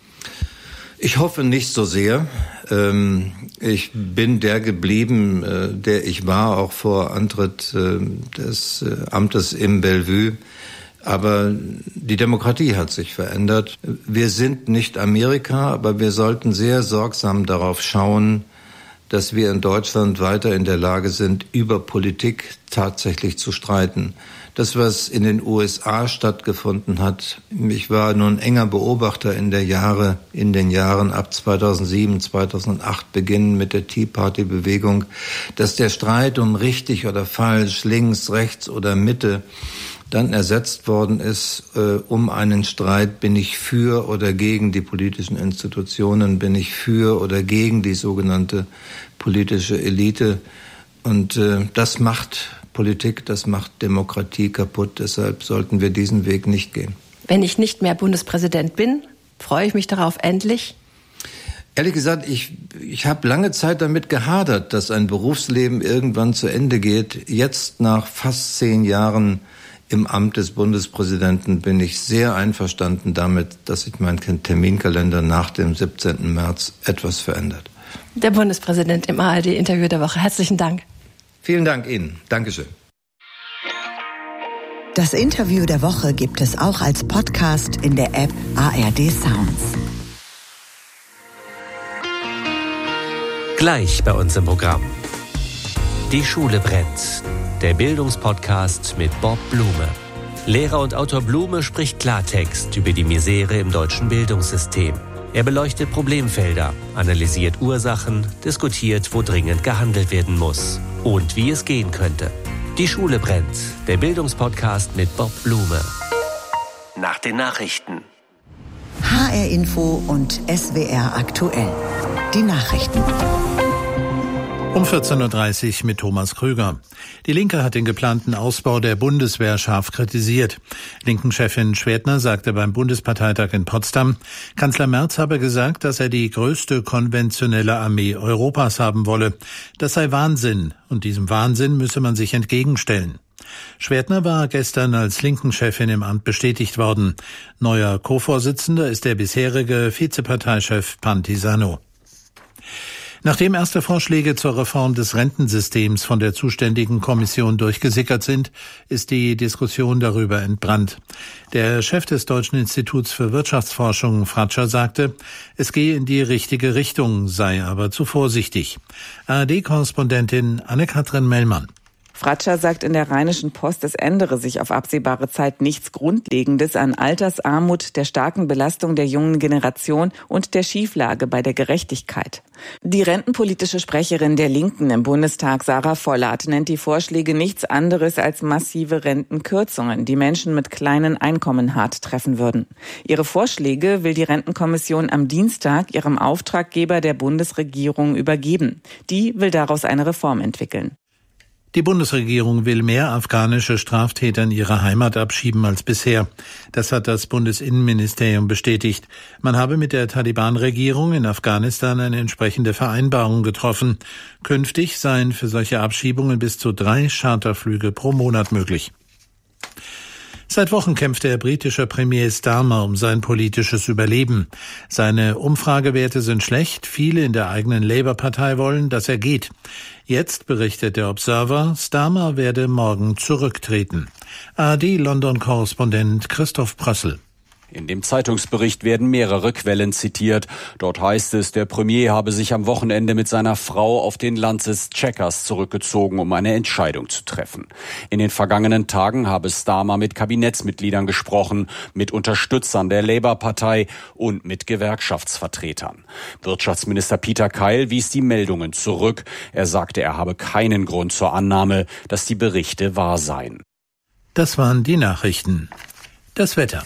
Ich hoffe nicht so sehr. Ich bin der geblieben, der ich war, auch vor Antritt des Amtes im Bellevue. Aber die Demokratie hat sich verändert. Wir sind nicht Amerika, aber wir sollten sehr sorgsam darauf schauen, dass wir in Deutschland weiter in der Lage sind, über Politik tatsächlich zu streiten. Das, was in den USA stattgefunden hat, ich war nun enger Beobachter in den Jahren ab 2007, 2008, beginnen mit der Tea Party Bewegung, dass der Streit um richtig oder falsch, links, rechts oder Mitte dann ersetzt worden ist um einen Streit, bin ich für oder gegen die politischen Institutionen, bin ich für oder gegen die sogenannte politische Elite. Und das macht Politik, das macht Demokratie kaputt. Deshalb sollten wir diesen Weg nicht gehen. Wenn ich nicht mehr Bundespräsident bin, freue ich mich darauf endlich? Ehrlich gesagt, ich habe lange Zeit damit gehadert, dass ein Berufsleben irgendwann zu Ende geht. Jetzt nach fast 10 Jahren im Amt des Bundespräsidenten bin ich sehr einverstanden damit, dass sich mein Terminkalender nach dem 17. März etwas verändert. Der Bundespräsident im ARD-Interview der Woche. Herzlichen Dank. Vielen Dank Ihnen. Dankeschön. Das Interview der Woche gibt es auch als Podcast in der App ARD Sounds. Gleich bei uns im Programm. Die Schule brennt. Der Bildungspodcast mit Bob Blume. Lehrer und Autor Blume spricht Klartext über die Misere im deutschen Bildungssystem. Er beleuchtet Problemfelder, analysiert Ursachen, diskutiert, wo dringend gehandelt werden muss und wie es gehen könnte. Die Schule brennt. Der Bildungspodcast mit Bob Blume. Nach den Nachrichten. HR Info und SWR aktuell. Die Nachrichten. Um 14.30 Uhr mit Thomas Krüger. Die Linke hat den geplanten Ausbau der Bundeswehr scharf kritisiert. Linken-Chefin Schwertner sagte beim Bundesparteitag in Potsdam, Kanzler Merz habe gesagt, dass er die größte konventionelle Armee Europas haben wolle. Das sei Wahnsinn und diesem Wahnsinn müsse man sich entgegenstellen. Schwertner war gestern als Linken-Chefin im Amt bestätigt worden. Neuer Co-Vorsitzender ist der bisherige Vizeparteichef Panthi Sano. Nachdem erste Vorschläge zur Reform des Rentensystems von der zuständigen Kommission durchgesickert sind, ist die Diskussion darüber entbrannt. Der Chef des Deutschen Instituts für Wirtschaftsforschung, Fratscher, sagte, es gehe in die richtige Richtung, sei aber zu vorsichtig. ARD-Korrespondentin Anne-Kathrin Mellmann. Fratscher sagt in der Rheinischen Post, es ändere sich auf absehbare Zeit nichts Grundlegendes an Altersarmut, der starken Belastung der jungen Generation und der Schieflage bei der Gerechtigkeit. Die rentenpolitische Sprecherin der Linken im Bundestag, Sarah Vollert, nennt die Vorschläge nichts anderes als massive Rentenkürzungen, die Menschen mit kleinen Einkommen hart treffen würden. Ihre Vorschläge will die Rentenkommission am Dienstag ihrem Auftraggeber der Bundesregierung übergeben. Die will daraus eine Reform entwickeln. Die Bundesregierung will mehr afghanische Straftäter in ihre Heimat abschieben als bisher. Das hat das Bundesinnenministerium bestätigt. Man habe mit der Taliban-Regierung in Afghanistan eine entsprechende Vereinbarung getroffen. Künftig seien für solche Abschiebungen bis zu 3 Charterflüge pro Monat möglich. Seit Wochen kämpft der britische Premier Starmer um sein politisches Überleben. Seine Umfragewerte sind schlecht. Viele in der eigenen Labour-Partei wollen, dass er geht. Jetzt berichtet der Observer, Starmer werde morgen zurücktreten. ARD-London-Korrespondent Christoph Prössel. In dem Zeitungsbericht werden mehrere Quellen zitiert. Dort heißt es, der Premier habe sich am Wochenende mit seiner Frau auf den Landsitz Chequers zurückgezogen, um eine Entscheidung zu treffen. In den vergangenen Tagen habe Starmer mit Kabinettsmitgliedern gesprochen, mit Unterstützern der Labour-Partei und mit Gewerkschaftsvertretern. Wirtschaftsminister Peter Keil wies die Meldungen zurück. Er sagte, er habe keinen Grund zur Annahme, dass die Berichte wahr seien. Das waren die Nachrichten. Das Wetter.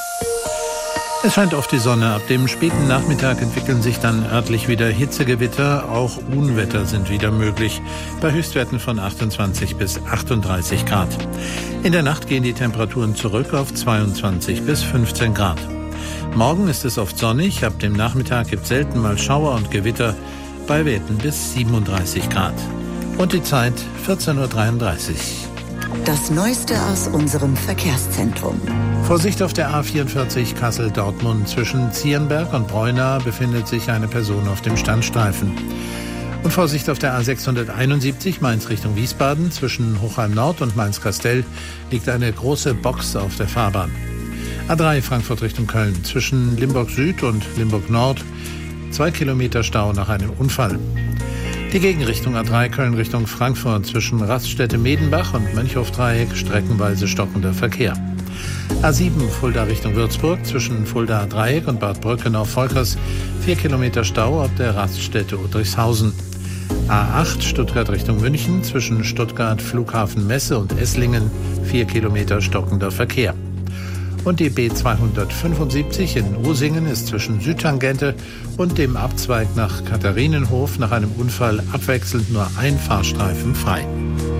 Es scheint oft die Sonne. Ab dem späten Nachmittag entwickeln sich dann örtlich wieder Hitzegewitter. Auch Unwetter sind wieder möglich. Bei Höchstwerten von 28 bis 38 Grad. In der Nacht gehen die Temperaturen zurück auf 22 bis 15 Grad. Morgen ist es oft sonnig. Ab dem Nachmittag gibt es selten mal Schauer und Gewitter bei Werten bis 37 Grad. Und die Zeit 14.33 Uhr. Das Neueste aus unserem Verkehrszentrum. Vorsicht auf der A44 Kassel-Dortmund. Zwischen Zierenberg und Breuna befindet sich eine Person auf dem Standstreifen. Und Vorsicht auf der A671 Mainz Richtung Wiesbaden. Zwischen Hochheim Nord und Mainz-Kastell liegt eine große Box auf der Fahrbahn. A3 Frankfurt Richtung Köln. Zwischen Limburg Süd und Limburg Nord 2 Kilometer Stau nach einem Unfall. Die Gegenrichtung A3 Köln Richtung Frankfurt zwischen Raststätte-Medenbach und Mönchhof-Dreieck streckenweise stockender Verkehr. A7 Fulda Richtung Würzburg zwischen Fulda-Dreieck und Bad Brückenau-Volkers 4 Kilometer Stau ab der Raststätte Udrichshausen. A8 Stuttgart Richtung München zwischen Stuttgart Flughafen Messe und Esslingen 4 Kilometer stockender Verkehr. Und die B275 in Usingen ist zwischen Südtangente und dem Abzweig nach Katharinenhof nach einem Unfall abwechselnd nur ein Fahrstreifen frei.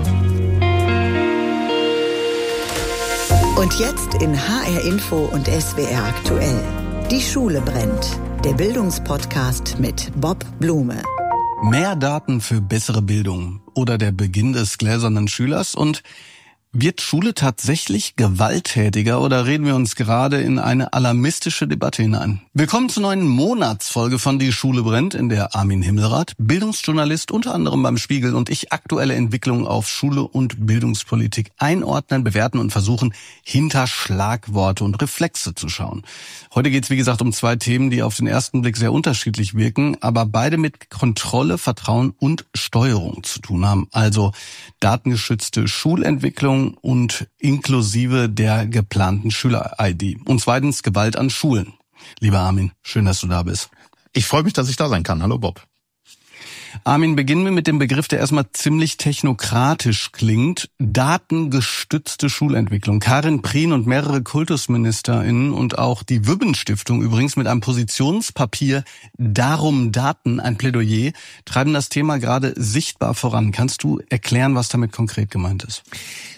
Und jetzt in HR Info und SWR aktuell. Die Schule brennt. Der Bildungspodcast mit Bob Blume. Mehr Daten für bessere Bildung oder der Beginn des gläsernen Schülers. Und wird Schule tatsächlich gewalttätiger oder reden wir uns gerade in eine alarmistische Debatte hinein? Willkommen zur neuen Monatsfolge von Die Schule brennt, in der Armin Himmelrath, Bildungsjournalist unter anderem beim Spiegel, und ich aktuelle Entwicklungen auf Schule und Bildungspolitik einordnen, bewerten und versuchen, hinter Schlagworte und Reflexe zu schauen. Heute geht es, wie gesagt, um 2 Themen, die auf den ersten Blick sehr unterschiedlich wirken, aber beide mit Kontrolle, Vertrauen und Steuerung zu tun haben. Also datengeschützte Schulentwicklung und inklusive der geplanten Schüler-ID. Und zweitens Gewalt an Schulen. Lieber Armin, schön, dass du da bist. Ich freue mich, dass ich da sein kann. Hallo Bob. Armin, beginnen wir mit dem Begriff, der erstmal ziemlich technokratisch klingt. Datengestützte Schulentwicklung. Karin Prien und mehrere KultusministerInnen und auch die Wübben-Stiftung übrigens mit einem Positionspapier Darum Daten, ein Plädoyer, treiben das Thema gerade sichtbar voran. Kannst du erklären, was damit konkret gemeint ist?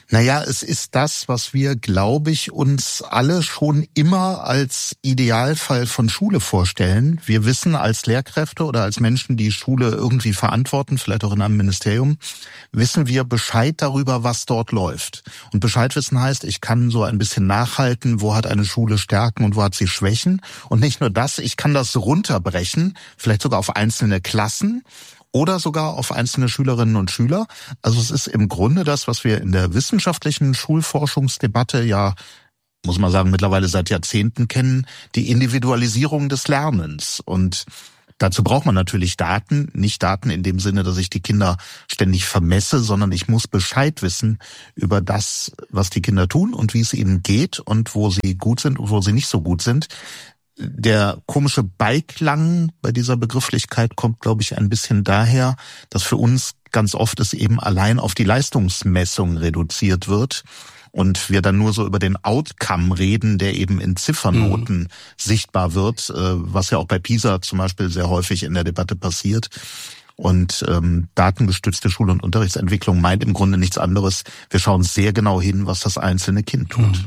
Naja, es ist das, was wir, glaube ich, uns alle schon immer als Idealfall von Schule vorstellen. Wir wissen als Lehrkräfte oder als Menschen, die Schule irgendwie verantworten, vielleicht auch in einem Ministerium, wissen wir Bescheid darüber, was dort läuft. Und Bescheid wissen heißt, ich kann so ein bisschen nachhalten, wo hat eine Schule Stärken und wo hat sie Schwächen. Und nicht nur das, ich kann das runterbrechen, vielleicht sogar auf einzelne Klassen oder sogar auf einzelne Schülerinnen und Schüler. Also es ist im Grunde das, was wir in der wissenschaftlichen Schulforschungsdebatte ja, muss man sagen, mittlerweile seit Jahrzehnten kennen, die Individualisierung des Lernens. Und dazu braucht man natürlich Daten, nicht Daten in dem Sinne, dass ich die Kinder ständig vermesse, sondern ich muss Bescheid wissen über das, was die Kinder tun und wie es ihnen geht und wo sie gut sind und wo sie nicht so gut sind. Der komische Beiklang bei dieser Begrifflichkeit kommt, glaube ich, ein bisschen daher, dass für uns ganz oft es eben allein auf die Leistungsmessung reduziert wird und wir dann nur so über den Outcome reden, der eben in Ziffernoten sichtbar wird, was ja auch bei PISA zum Beispiel sehr häufig in der Debatte passiert. Und datengestützte Schul- und Unterrichtsentwicklung meint im Grunde nichts anderes. Wir schauen sehr genau hin, was das einzelne Kind tut.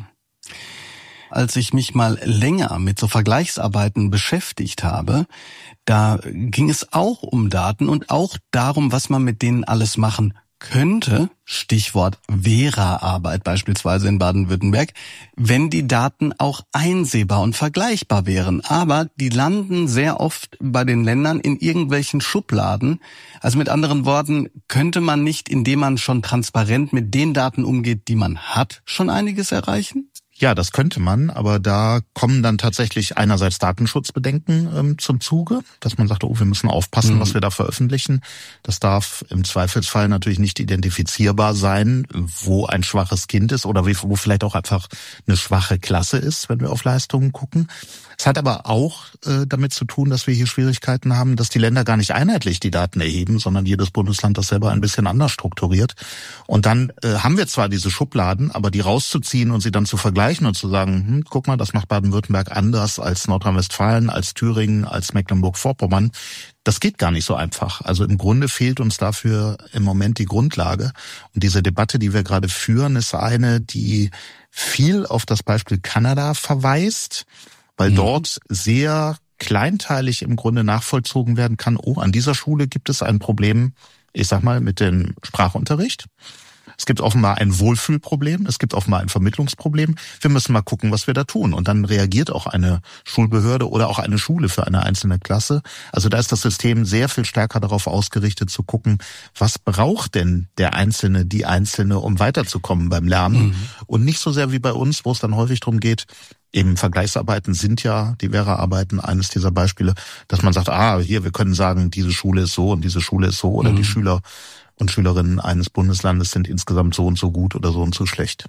Als ich mich mal länger mit so Vergleichsarbeiten beschäftigt habe, da ging es auch um Daten und auch darum, was man mit denen alles machen könnte, Stichwort Vera-Arbeit beispielsweise in Baden-Württemberg, wenn die Daten auch einsehbar und vergleichbar wären. Aber die landen sehr oft bei den Ländern in irgendwelchen Schubladen. Also mit anderen Worten, könnte man nicht, indem man schon transparent mit den Daten umgeht, die man hat, schon einiges erreichen? Ja, das könnte man, aber da kommen dann tatsächlich einerseits Datenschutzbedenken zum Zuge, dass man sagt, oh, wir müssen aufpassen, was wir da veröffentlichen. Das darf im Zweifelsfall natürlich nicht identifizierbar sein, wo ein schwaches Kind ist oder wo vielleicht auch einfach eine schwache Klasse ist, wenn wir auf Leistungen gucken. Es hat aber auch damit zu tun, dass wir hier Schwierigkeiten haben, dass die Länder gar nicht einheitlich die Daten erheben, sondern jedes Bundesland das selber ein bisschen anders strukturiert. Und dann haben wir zwar diese Schubladen, aber die rauszuziehen und sie dann zu vergleichen und zu sagen, guck mal, das macht Baden-Württemberg anders als Nordrhein-Westfalen, als Thüringen, als Mecklenburg-Vorpommern, das geht gar nicht so einfach. Also im Grunde fehlt uns dafür im Moment die Grundlage. Und diese Debatte, die wir gerade führen, ist eine, die viel auf das Beispiel Kanada verweist, weil dort sehr kleinteilig im Grunde nachvollzogen werden kann, oh, an dieser Schule gibt es ein Problem, ich sag mal, mit dem Sprachunterricht. Es gibt offenbar ein Wohlfühlproblem, es gibt offenbar ein Vermittlungsproblem. Wir müssen mal gucken, was wir da tun. Und dann reagiert auch eine Schulbehörde oder auch eine Schule für eine einzelne Klasse. Also da ist das System sehr viel stärker darauf ausgerichtet zu gucken, was braucht denn der Einzelne, die Einzelne, um weiterzukommen beim Lernen. Und nicht so sehr wie bei uns, wo es dann häufig darum geht, eben Vergleichsarbeiten sind ja, die Vera-Arbeiten, eines dieser Beispiele, dass man sagt, hier, wir können sagen, diese Schule ist so und diese Schule ist so oder die Schüler und Schülerinnen eines Bundeslandes sind insgesamt so und so gut oder so und so schlecht.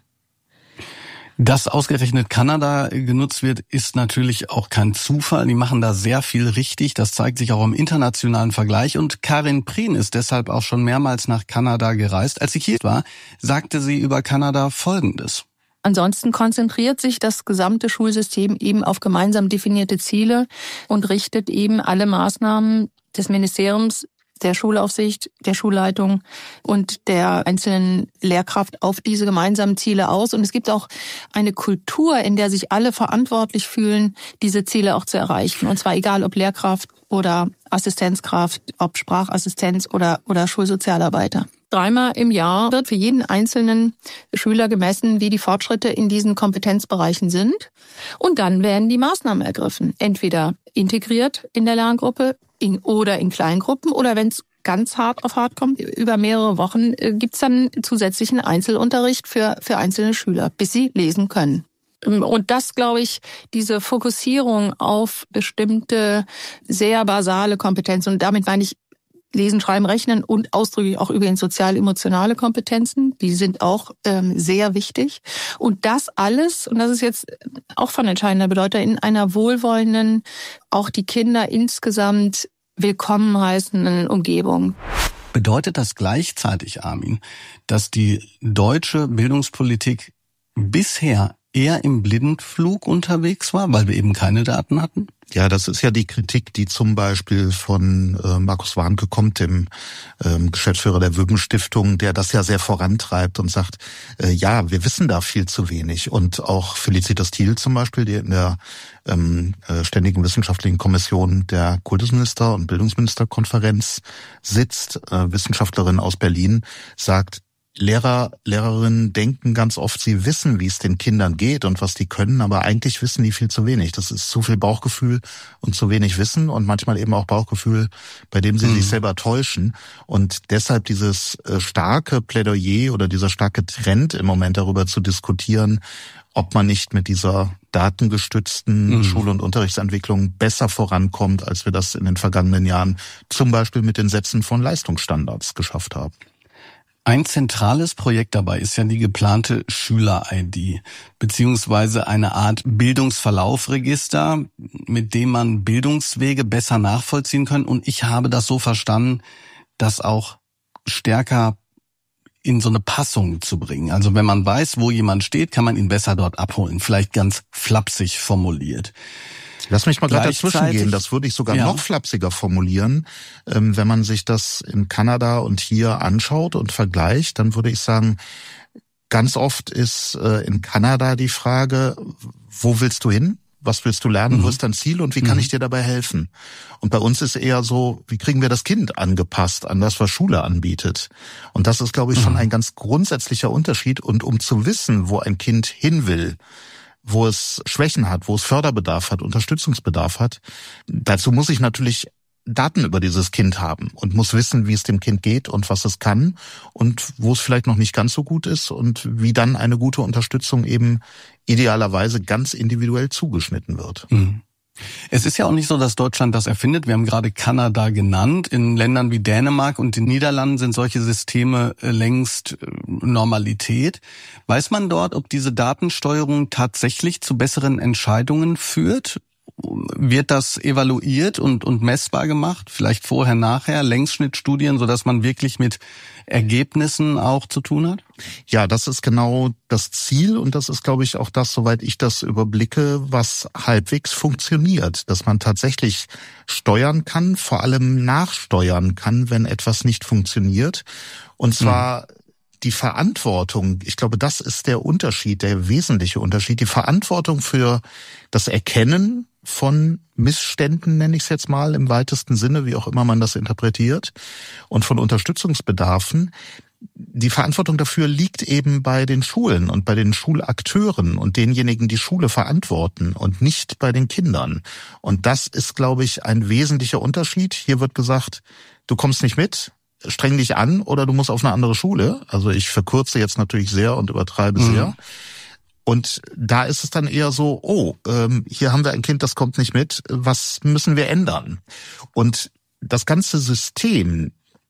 Dass ausgerechnet Kanada genutzt wird, ist natürlich auch kein Zufall. Die machen da sehr viel richtig. Das zeigt sich auch im internationalen Vergleich. Und Karin Prien ist deshalb auch schon mehrmals nach Kanada gereist. Als sie hier war, sagte sie über Kanada Folgendes. Ansonsten konzentriert sich das gesamte Schulsystem eben auf gemeinsam definierte Ziele und richtet eben alle Maßnahmen des Ministeriums, der Schulaufsicht, der Schulleitung und der einzelnen Lehrkraft auf diese gemeinsamen Ziele aus. Und es gibt auch eine Kultur, in der sich alle verantwortlich fühlen, diese Ziele auch zu erreichen. Und zwar egal, ob Lehrkraft oder Assistenzkraft, ob Sprachassistenz oder Schulsozialarbeiter. 3-mal im Jahr wird für jeden einzelnen Schüler gemessen, wie die Fortschritte in diesen Kompetenzbereichen sind. Und dann werden die Maßnahmen ergriffen. Entweder integriert in der Lerngruppe oder in Kleingruppen oder wenn es ganz hart auf hart kommt, über mehrere Wochen gibt's dann zusätzlichen Einzelunterricht für einzelne Schüler, bis sie lesen können. Und das, glaube ich, diese Fokussierung auf bestimmte sehr basale Kompetenzen, und damit meine ich Lesen, Schreiben, Rechnen und ausdrücklich auch übrigens sozial-emotionale Kompetenzen, die sind auch sehr wichtig. Und das alles, und das ist jetzt auch von entscheidender Bedeutung, in einer wohlwollenden, auch die Kinder insgesamt willkommen heißenden Umgebung. Bedeutet das gleichzeitig, Armin, dass die deutsche Bildungspolitik bisher eher im Blindflug unterwegs war, weil wir eben keine Daten hatten? Ja, das ist ja die Kritik, die zum Beispiel von Markus Warnke kommt, dem Geschäftsführer der Wübben-Stiftung, der das ja sehr vorantreibt und sagt, ja, wir wissen da viel zu wenig. Und auch Felicitas Thiel zum Beispiel, die in der Ständigen Wissenschaftlichen Kommission der Kultusminister- und Bildungsministerkonferenz sitzt, Wissenschaftlerin aus Berlin, sagt, Lehrerinnen denken ganz oft, sie wissen, wie es den Kindern geht und was die können, aber eigentlich wissen die viel zu wenig. Das ist zu viel Bauchgefühl und zu wenig Wissen und manchmal eben auch Bauchgefühl, bei dem sie sich selber täuschen. Und deshalb dieses starke Plädoyer oder dieser starke Trend im Moment darüber zu diskutieren, ob man nicht mit dieser datengestützten Schul- und Unterrichtsentwicklung besser vorankommt, als wir das in den vergangenen Jahren zum Beispiel mit den Sätzen von Leistungsstandards geschafft haben. Ein zentrales Projekt dabei ist ja die geplante Schüler-ID, beziehungsweise eine Art Bildungsverlaufregister, mit dem man Bildungswege besser nachvollziehen kann. Und ich habe das so verstanden, das auch stärker in so eine Passung zu bringen. Also wenn man weiß, wo jemand steht, kann man ihn besser dort abholen. Vielleicht ganz flapsig formuliert. Lass mich mal gleich dazwischen gehen. Das würde ich sogar noch flapsiger formulieren. Wenn man sich das in Kanada und hier anschaut und vergleicht, dann würde ich sagen, ganz oft ist in Kanada die Frage, wo willst du hin? Was willst du lernen? Wo ist dein Ziel? Und wie kann ich dir dabei helfen? Und bei uns ist eher so, wie kriegen wir das Kind angepasst an das, was Schule anbietet? Und das ist, glaube ich, schon ein ganz grundsätzlicher Unterschied. Und um zu wissen, wo ein Kind hin will, wo es Schwächen hat, wo es Förderbedarf hat, Unterstützungsbedarf hat, dazu muss ich natürlich Daten über dieses Kind haben und muss wissen, wie es dem Kind geht und was es kann und wo es vielleicht noch nicht ganz so gut ist und wie dann eine gute Unterstützung eben idealerweise ganz individuell zugeschnitten wird. Es ist ja auch nicht so, dass Deutschland das erfindet. Wir haben gerade Kanada genannt. In Ländern wie Dänemark und den Niederlanden sind solche Systeme längst Normalität. Weiß man dort, ob diese Datensteuerung tatsächlich zu besseren Entscheidungen führt? Wird das evaluiert und messbar gemacht? Vielleicht vorher, nachher, Längsschnittstudien, sodass man wirklich mit Ergebnissen auch zu tun hat? Ja, das ist genau das Ziel und das ist, glaube ich, auch das, soweit ich das überblicke, was halbwegs funktioniert, dass man tatsächlich steuern kann, vor allem nachsteuern kann, wenn etwas nicht funktioniert. Und zwar die Verantwortung, ich glaube, das ist der Unterschied, der wesentliche Unterschied, die Verantwortung für das Erkennen von Missständen, nenne ich es jetzt mal, im weitesten Sinne, wie auch immer man das interpretiert, und von Unterstützungsbedarfen. Die Verantwortung dafür liegt eben bei den Schulen und bei den Schulakteuren und denjenigen, die Schule verantworten und nicht bei den Kindern. Und das ist, glaube ich, ein wesentlicher Unterschied. Hier wird gesagt, du kommst nicht mit, streng dich an oder du musst auf eine andere Schule. Also ich verkürze jetzt natürlich sehr und übertreibe sehr. Und da ist es dann eher so, hier haben wir ein Kind, das kommt nicht mit, was müssen wir ändern? Und das ganze System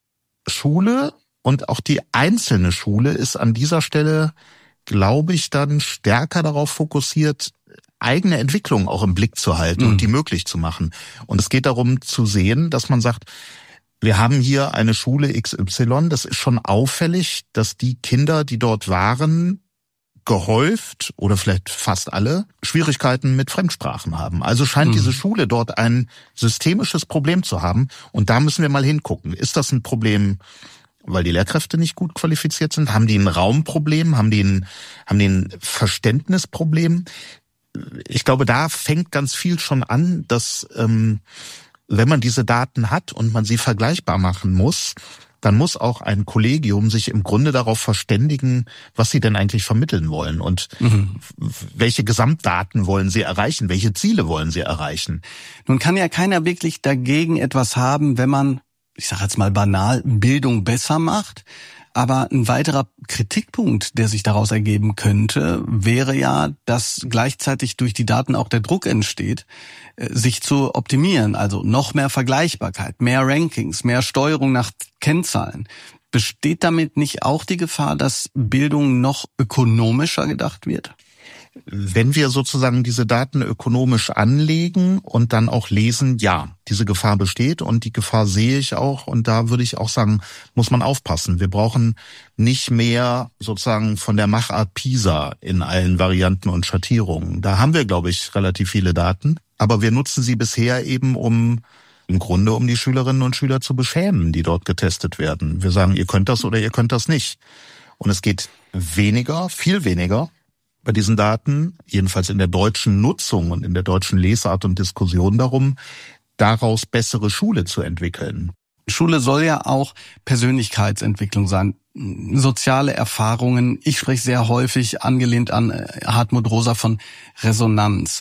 Schule und auch die einzelne Schule ist an dieser Stelle, glaube ich, dann stärker darauf fokussiert, eigene Entwicklung auch im Blick zu halten und die möglich zu machen. Und es geht darum zu sehen, dass man sagt, wir haben hier eine Schule XY, das ist schon auffällig, dass die Kinder, die dort waren, gehäuft oder vielleicht fast alle Schwierigkeiten mit Fremdsprachen haben. Also scheint diese Schule dort ein systemisches Problem zu haben. Und da müssen wir mal hingucken. Ist das ein Problem, weil die Lehrkräfte nicht gut qualifiziert sind? Haben die ein Raumproblem? Haben die ein Verständnisproblem? Ich glaube, da fängt ganz viel schon an, dass wenn man diese Daten hat und man sie vergleichbar machen muss, dann muss auch ein Kollegium sich im Grunde darauf verständigen, was sie denn eigentlich vermitteln wollen und welche Gesamtdaten wollen sie erreichen, welche Ziele wollen sie erreichen. Nun kann ja keiner wirklich dagegen etwas haben, wenn man, ich sage jetzt mal banal, Bildung besser macht. Aber ein weiterer Kritikpunkt, der sich daraus ergeben könnte, wäre ja, dass gleichzeitig durch die Daten auch der Druck entsteht, sich zu optimieren. Also noch mehr Vergleichbarkeit, mehr Rankings, mehr Steuerung nach Kennzahlen. Besteht damit nicht auch die Gefahr, dass Bildung noch ökonomischer gedacht wird? Wenn wir sozusagen diese Daten ökonomisch anlegen und dann auch lesen, ja, diese Gefahr besteht und die Gefahr sehe ich auch, und da würde ich auch sagen, muss man aufpassen. Wir brauchen nicht mehr sozusagen von der Machart PISA in allen Varianten und Schattierungen. Da haben wir, glaube ich, relativ viele Daten, aber wir nutzen sie bisher eben im Grunde um die Schülerinnen und Schüler zu beschämen, die dort getestet werden. Wir sagen, ihr könnt das oder ihr könnt das nicht. Und es geht weniger, viel weniger bei diesen Daten, jedenfalls in der deutschen Nutzung und in der deutschen Lesart und Diskussion darum, daraus bessere Schule zu entwickeln. Schule soll ja auch Persönlichkeitsentwicklung sein, soziale Erfahrungen. Ich spreche sehr häufig, angelehnt an Hartmut Rosa, von Resonanz.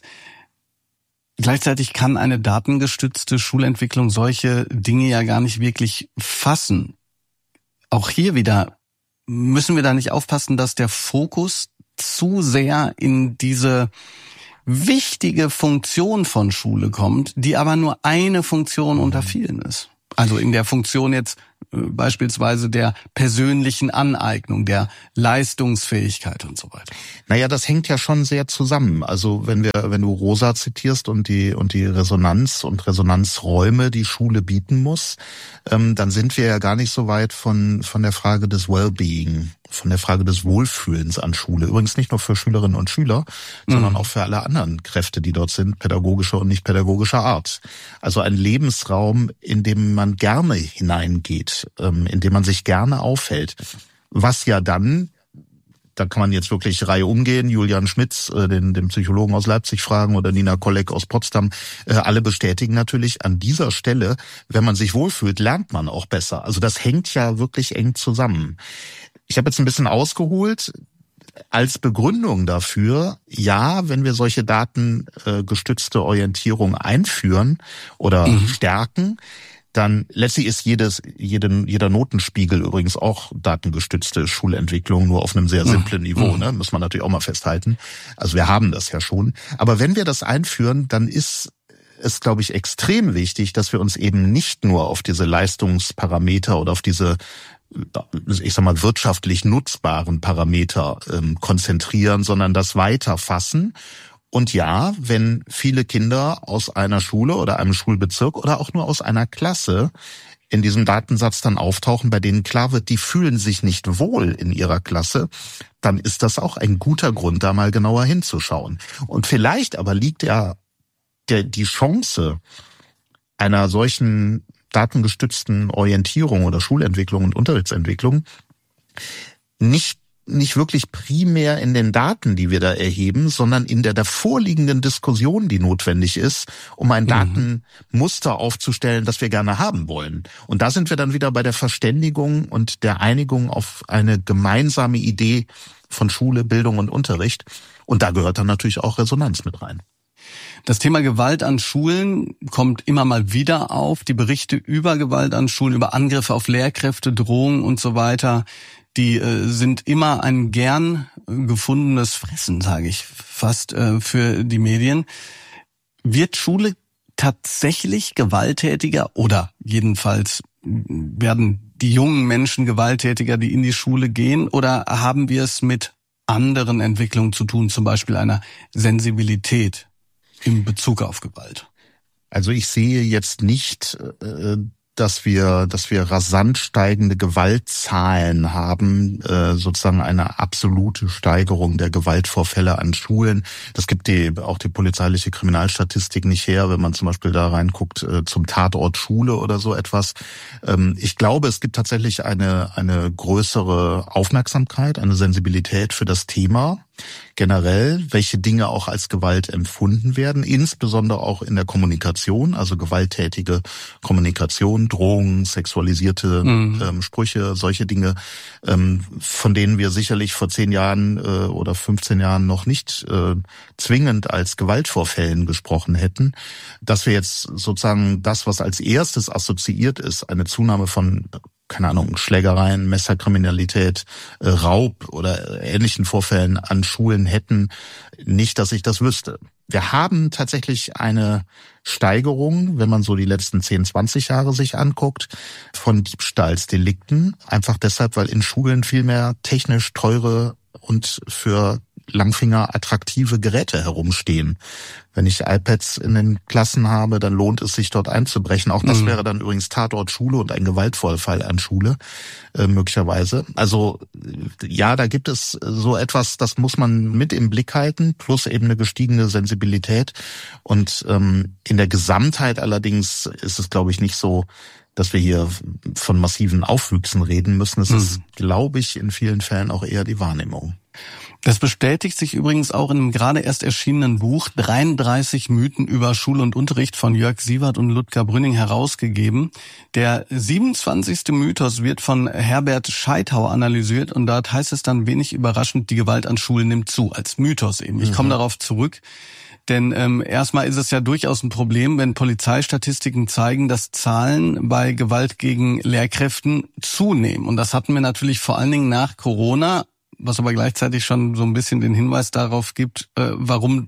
Gleichzeitig kann eine datengestützte Schulentwicklung solche Dinge ja gar nicht wirklich fassen. Auch hier wieder müssen wir da nicht aufpassen, dass der Fokus zu sehr in diese wichtige Funktion von Schule kommt, die aber nur eine Funktion unter vielen ist. Also in der Funktion jetzt beispielsweise der persönlichen Aneignung, der Leistungsfähigkeit und so weiter. Naja, das hängt ja schon sehr zusammen. Also wenn du Rosa zitierst und die Resonanz und Resonanzräume, die Schule bieten muss, dann sind wir ja gar nicht so weit von der Frage des Wellbeing, von der Frage des Wohlfühlens an Schule. Übrigens nicht nur für Schülerinnen und Schüler, sondern auch für alle anderen Kräfte, die dort sind, pädagogischer und nicht pädagogischer Art. Also ein Lebensraum, in dem man gerne hineingeht, in dem man sich gerne aufhält. Was ja dann, da kann man jetzt wirklich Reihe umgehen, Julian Schmitz, den Psychologen aus Leipzig fragen, oder Nina Kolleg aus Potsdam, alle bestätigen natürlich an dieser Stelle, wenn man sich wohlfühlt, lernt man auch besser. Also das hängt ja wirklich eng zusammen. Ich habe jetzt ein bisschen ausgeholt. Als Begründung dafür, ja, wenn wir solche datengestützte Orientierung einführen oder stärken, dann letztlich ist jeder Notenspiegel übrigens auch datengestützte Schulentwicklung, nur auf einem sehr simplen Niveau, ne? Muss man natürlich auch mal festhalten. Also wir haben das ja schon. Aber wenn wir das einführen, dann ist es, glaube ich, extrem wichtig, dass wir uns eben nicht nur auf diese Leistungsparameter oder auf diese, ich sag mal, wirtschaftlich nutzbaren Parameter konzentrieren, sondern das weiter fassen. Und ja, wenn viele Kinder aus einer Schule oder einem Schulbezirk oder auch nur aus einer Klasse in diesem Datensatz dann auftauchen, bei denen klar wird, die fühlen sich nicht wohl in ihrer Klasse, dann ist das auch ein guter Grund, da mal genauer hinzuschauen. Und vielleicht aber liegt ja die Chance einer solchen datengestützten Orientierung oder Schulentwicklung und Unterrichtsentwicklung nicht wirklich primär in den Daten, die wir da erheben, sondern in der davorliegenden Diskussion, die notwendig ist, um ein Datenmuster aufzustellen, das wir gerne haben wollen. Und da sind wir dann wieder bei der Verständigung und der Einigung auf eine gemeinsame Idee von Schule, Bildung und Unterricht. Und da gehört dann natürlich auch Resonanz mit rein. Das Thema Gewalt an Schulen kommt immer mal wieder auf. Die Berichte über Gewalt an Schulen, über Angriffe auf Lehrkräfte, Drohungen und so weiter, die sind immer ein gern gefundenes Fressen, sage ich fast, für die Medien. Wird Schule tatsächlich gewalttätiger, oder jedenfalls werden die jungen Menschen gewalttätiger, die in die Schule gehen, oder haben wir es mit anderen Entwicklungen zu tun, zum Beispiel einer Sensibilität in Bezug auf Gewalt? Also ich sehe jetzt nicht, dass wir rasant steigende Gewaltzahlen haben, sozusagen eine absolute Steigerung der Gewaltvorfälle an Schulen. Das gibt auch die polizeiliche Kriminalstatistik nicht her, wenn man zum Beispiel da reinguckt zum Tatort Schule oder so etwas. Ich glaube, es gibt tatsächlich eine größere Aufmerksamkeit, eine Sensibilität für das Thema. Generell, welche Dinge auch als Gewalt empfunden werden, insbesondere auch in der Kommunikation, also gewalttätige Kommunikation, Drohungen, sexualisierte Sprüche, solche Dinge, von denen wir sicherlich vor 10 Jahren oder 15 Jahren noch nicht zwingend als Gewaltvorfällen gesprochen hätten. Dass wir jetzt sozusagen das, was als erstes assoziiert ist, eine Zunahme von, keine Ahnung, Schlägereien, Messerkriminalität, Raub oder ähnlichen Vorfällen an Schulen hätten, nicht, dass ich das wüsste. Wir haben tatsächlich eine Steigerung, wenn man so die letzten 10, 20 Jahre sich anguckt, von Diebstahlsdelikten. Einfach deshalb, weil in Schulen viel mehr technisch teure und für Langfinger attraktive Geräte herumstehen. Wenn ich iPads in den Klassen habe, dann lohnt es sich, dort einzubrechen. Auch das wäre dann übrigens Tatort Schule und ein Gewaltvorfall an Schule, möglicherweise. Also ja, da gibt es so etwas, das muss man mit im Blick halten, plus eben eine gestiegene Sensibilität. Und in der Gesamtheit allerdings ist es, glaube ich, nicht so, dass wir hier von massiven Aufwüchsen reden müssen. Es ist, glaube ich, in vielen Fällen auch eher die Wahrnehmung. Das bestätigt sich übrigens auch in einem gerade erst erschienenen Buch 33 Mythen über Schule und Unterricht von Jörg Sievert und Ludger Brünning herausgegeben. Der 27. Mythos wird von Herbert Scheithauer analysiert und dort heißt es dann wenig überraschend, die Gewalt an Schulen nimmt zu, als Mythos eben. Ich komme darauf zurück. Denn erstmal ist es ja durchaus ein Problem, wenn Polizeistatistiken zeigen, dass Zahlen bei Gewalt gegen Lehrkräften zunehmen. Und das hatten wir natürlich vor allen Dingen nach Corona, was aber gleichzeitig schon so ein bisschen den Hinweis darauf gibt, warum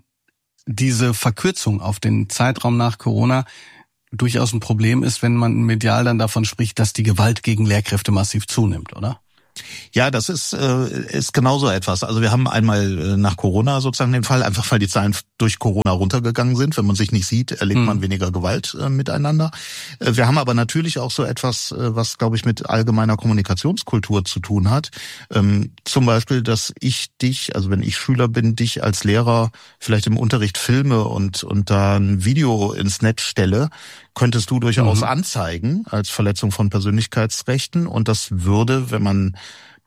diese Verkürzung auf den Zeitraum nach Corona durchaus ein Problem ist, wenn man medial dann davon spricht, dass die Gewalt gegen Lehrkräfte massiv zunimmt, oder? Ja, das ist genau so etwas. Also wir haben einmal nach Corona sozusagen den Fall, einfach weil die Zahlen durch Corona runtergegangen sind. Wenn man sich nicht sieht, erlebt man weniger Gewalt miteinander. Wir haben aber natürlich auch so etwas, was, glaube ich, mit allgemeiner Kommunikationskultur zu tun hat. Zum Beispiel, dass ich dich, also wenn ich Schüler bin, dich als Lehrer vielleicht im Unterricht filme und da ein Video ins Netz stelle, könntest du durchaus anzeigen als Verletzung von Persönlichkeitsrechten. Und das würde, wenn man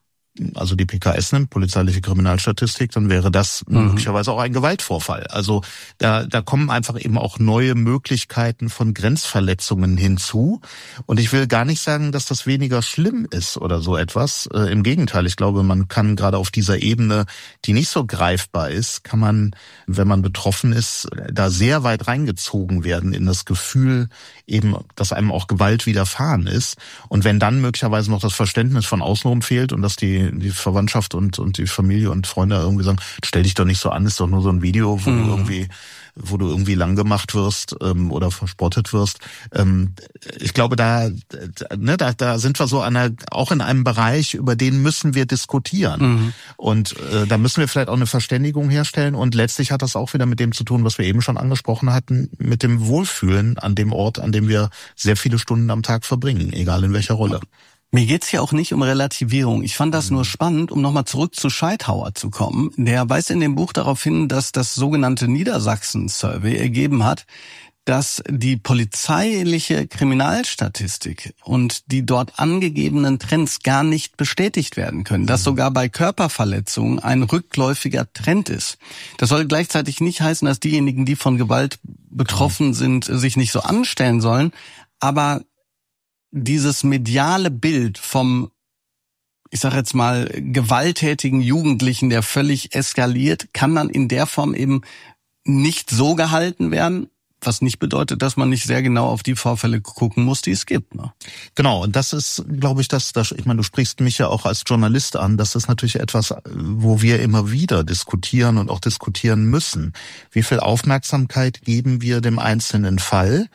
also die PKS nimmt, polizeiliche Kriminalstatistik, dann wäre das möglicherweise auch ein Gewaltvorfall. Also da kommen einfach eben auch neue Möglichkeiten von Grenzverletzungen hinzu. Und ich will gar nicht sagen, dass das weniger schlimm ist oder so etwas. Im Gegenteil, ich glaube, man kann gerade auf dieser Ebene, die nicht so greifbar ist, kann man, wenn man betroffen ist, da sehr weit reingezogen werden in das Gefühl eben, dass einem auch Gewalt widerfahren ist. Und wenn dann möglicherweise noch das Verständnis von außenrum fehlt und dass die Verwandtschaft und die Familie und Freunde irgendwie sagen, stell dich doch nicht so an, ist doch nur so ein Video, wo du irgendwie lang gemacht wirst oder verspottet wirst. Ich glaube, da sind wir so auch in einem Bereich, über den müssen wir diskutieren. Und da müssen wir vielleicht auch eine Verständigung herstellen. Und letztlich hat das auch wieder mit dem zu tun, was wir eben schon angesprochen hatten, mit dem Wohlfühlen an dem Ort, an dem wir sehr viele Stunden am Tag verbringen, egal in welcher Rolle. Mir geht's hier auch nicht um Relativierung. Ich fand das nur spannend, um nochmal zurück zu Scheithauer zu kommen. Der weist in dem Buch darauf hin, dass das sogenannte Niedersachsen-Survey ergeben hat, dass die polizeiliche Kriminalstatistik und die dort angegebenen Trends gar nicht bestätigt werden können. Dass sogar bei Körperverletzungen ein rückläufiger Trend ist. Das soll gleichzeitig nicht heißen, dass diejenigen, die von Gewalt betroffen sind, sich nicht so anstellen sollen. Aber dieses mediale Bild vom, ich sag jetzt mal, gewalttätigen Jugendlichen, der völlig eskaliert, kann dann in der Form eben nicht so gehalten werden, was nicht bedeutet, dass man nicht sehr genau auf die Vorfälle gucken muss, die es gibt. Ne? Genau, und das ist, glaube ich, ich meine, du sprichst mich ja auch als Journalist an, das ist natürlich etwas, wo wir immer wieder diskutieren und auch diskutieren müssen. Wie viel Aufmerksamkeit geben wir dem einzelnen Fall?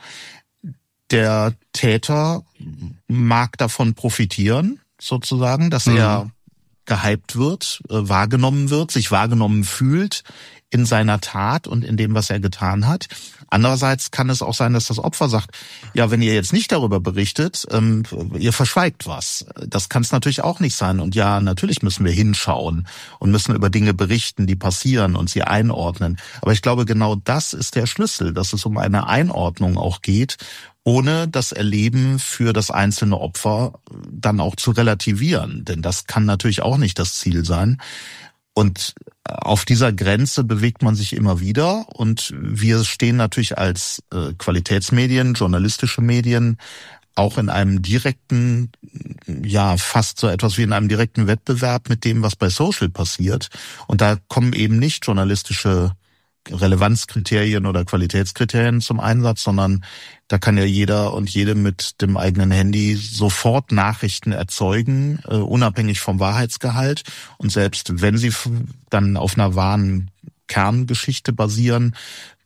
Der Täter mag davon profitieren, sozusagen, dass er gehypt wird, wahrgenommen wird, sich wahrgenommen fühlt in seiner Tat und in dem, was er getan hat. Andererseits kann es auch sein, dass das Opfer sagt, ja, wenn ihr jetzt nicht darüber berichtet, ihr verschweigt was. Das kann es natürlich auch nicht sein. Und ja, natürlich müssen wir hinschauen und müssen über Dinge berichten, die passieren und sie einordnen. Aber ich glaube, genau das ist der Schlüssel, dass es um eine Einordnung auch geht, ohne das Erleben für das einzelne Opfer dann auch zu relativieren. Denn das kann natürlich auch nicht das Ziel sein. Und auf dieser Grenze bewegt man sich immer wieder. Und wir stehen natürlich als Qualitätsmedien, journalistische Medien, auch in einem direkten, ja, fast so etwas wie in einem direkten Wettbewerb mit dem, was bei Social passiert. Und da kommen eben nicht journalistische Relevanzkriterien oder Qualitätskriterien zum Einsatz, sondern da kann ja jeder und jede mit dem eigenen Handy sofort Nachrichten erzeugen, unabhängig vom Wahrheitsgehalt. Und selbst wenn sie dann auf einer wahren Kerngeschichte basieren,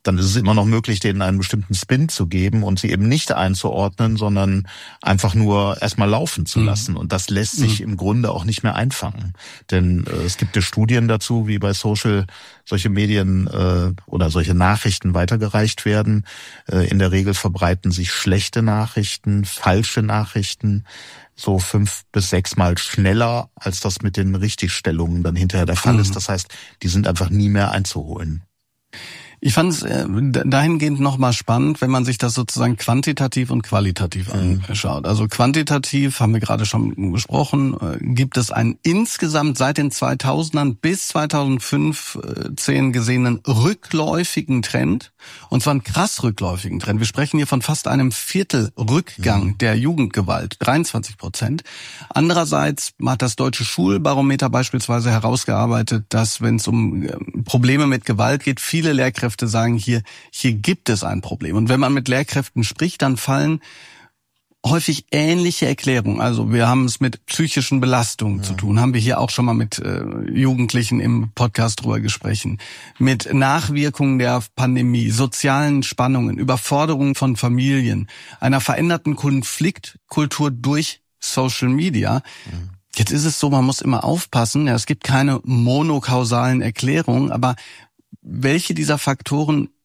dann ist es immer noch möglich, denen einen bestimmten Spin zu geben und sie eben nicht einzuordnen, sondern einfach nur erstmal laufen zu lassen. Und das lässt sich im Grunde auch nicht mehr einfangen. Denn es gibt ja Studien dazu, wie bei Social solche Medien oder solche Nachrichten weitergereicht werden. In der Regel verbreiten sich schlechte Nachrichten, falsche Nachrichten so 5 bis 6 Mal schneller, als das mit den Richtigstellungen dann hinterher der Fall ist. Das heißt, die sind einfach nie mehr einzuholen. Ich fand es dahingehend nochmal spannend, wenn man sich das sozusagen quantitativ und qualitativ anschaut. Also quantitativ, haben wir gerade schon besprochen, gibt es einen insgesamt seit den 2000ern bis 2015 gesehenen rückläufigen Trend. Und zwar einen krass rückläufigen Trend. Wir sprechen hier von fast einem Viertel Rückgang der Jugendgewalt, 23%. Andererseits hat das Deutsche Schulbarometer beispielsweise herausgearbeitet, dass, wenn es um Probleme mit Gewalt geht, viele Lehrkräfte sagen, hier gibt es ein Problem. Und wenn man mit Lehrkräften spricht, dann fallen häufig ähnliche Erklärungen. Also wir haben es mit psychischen Belastungen zu tun. Haben wir hier auch schon mal mit Jugendlichen im Podcast drüber gesprochen. Mit Nachwirkungen der Pandemie, sozialen Spannungen, Überforderungen von Familien, einer veränderten Konfliktkultur durch Social Media. Jetzt ist es so, man muss immer aufpassen. Ja, es gibt keine monokausalen Erklärungen, aber welche dieser Faktoren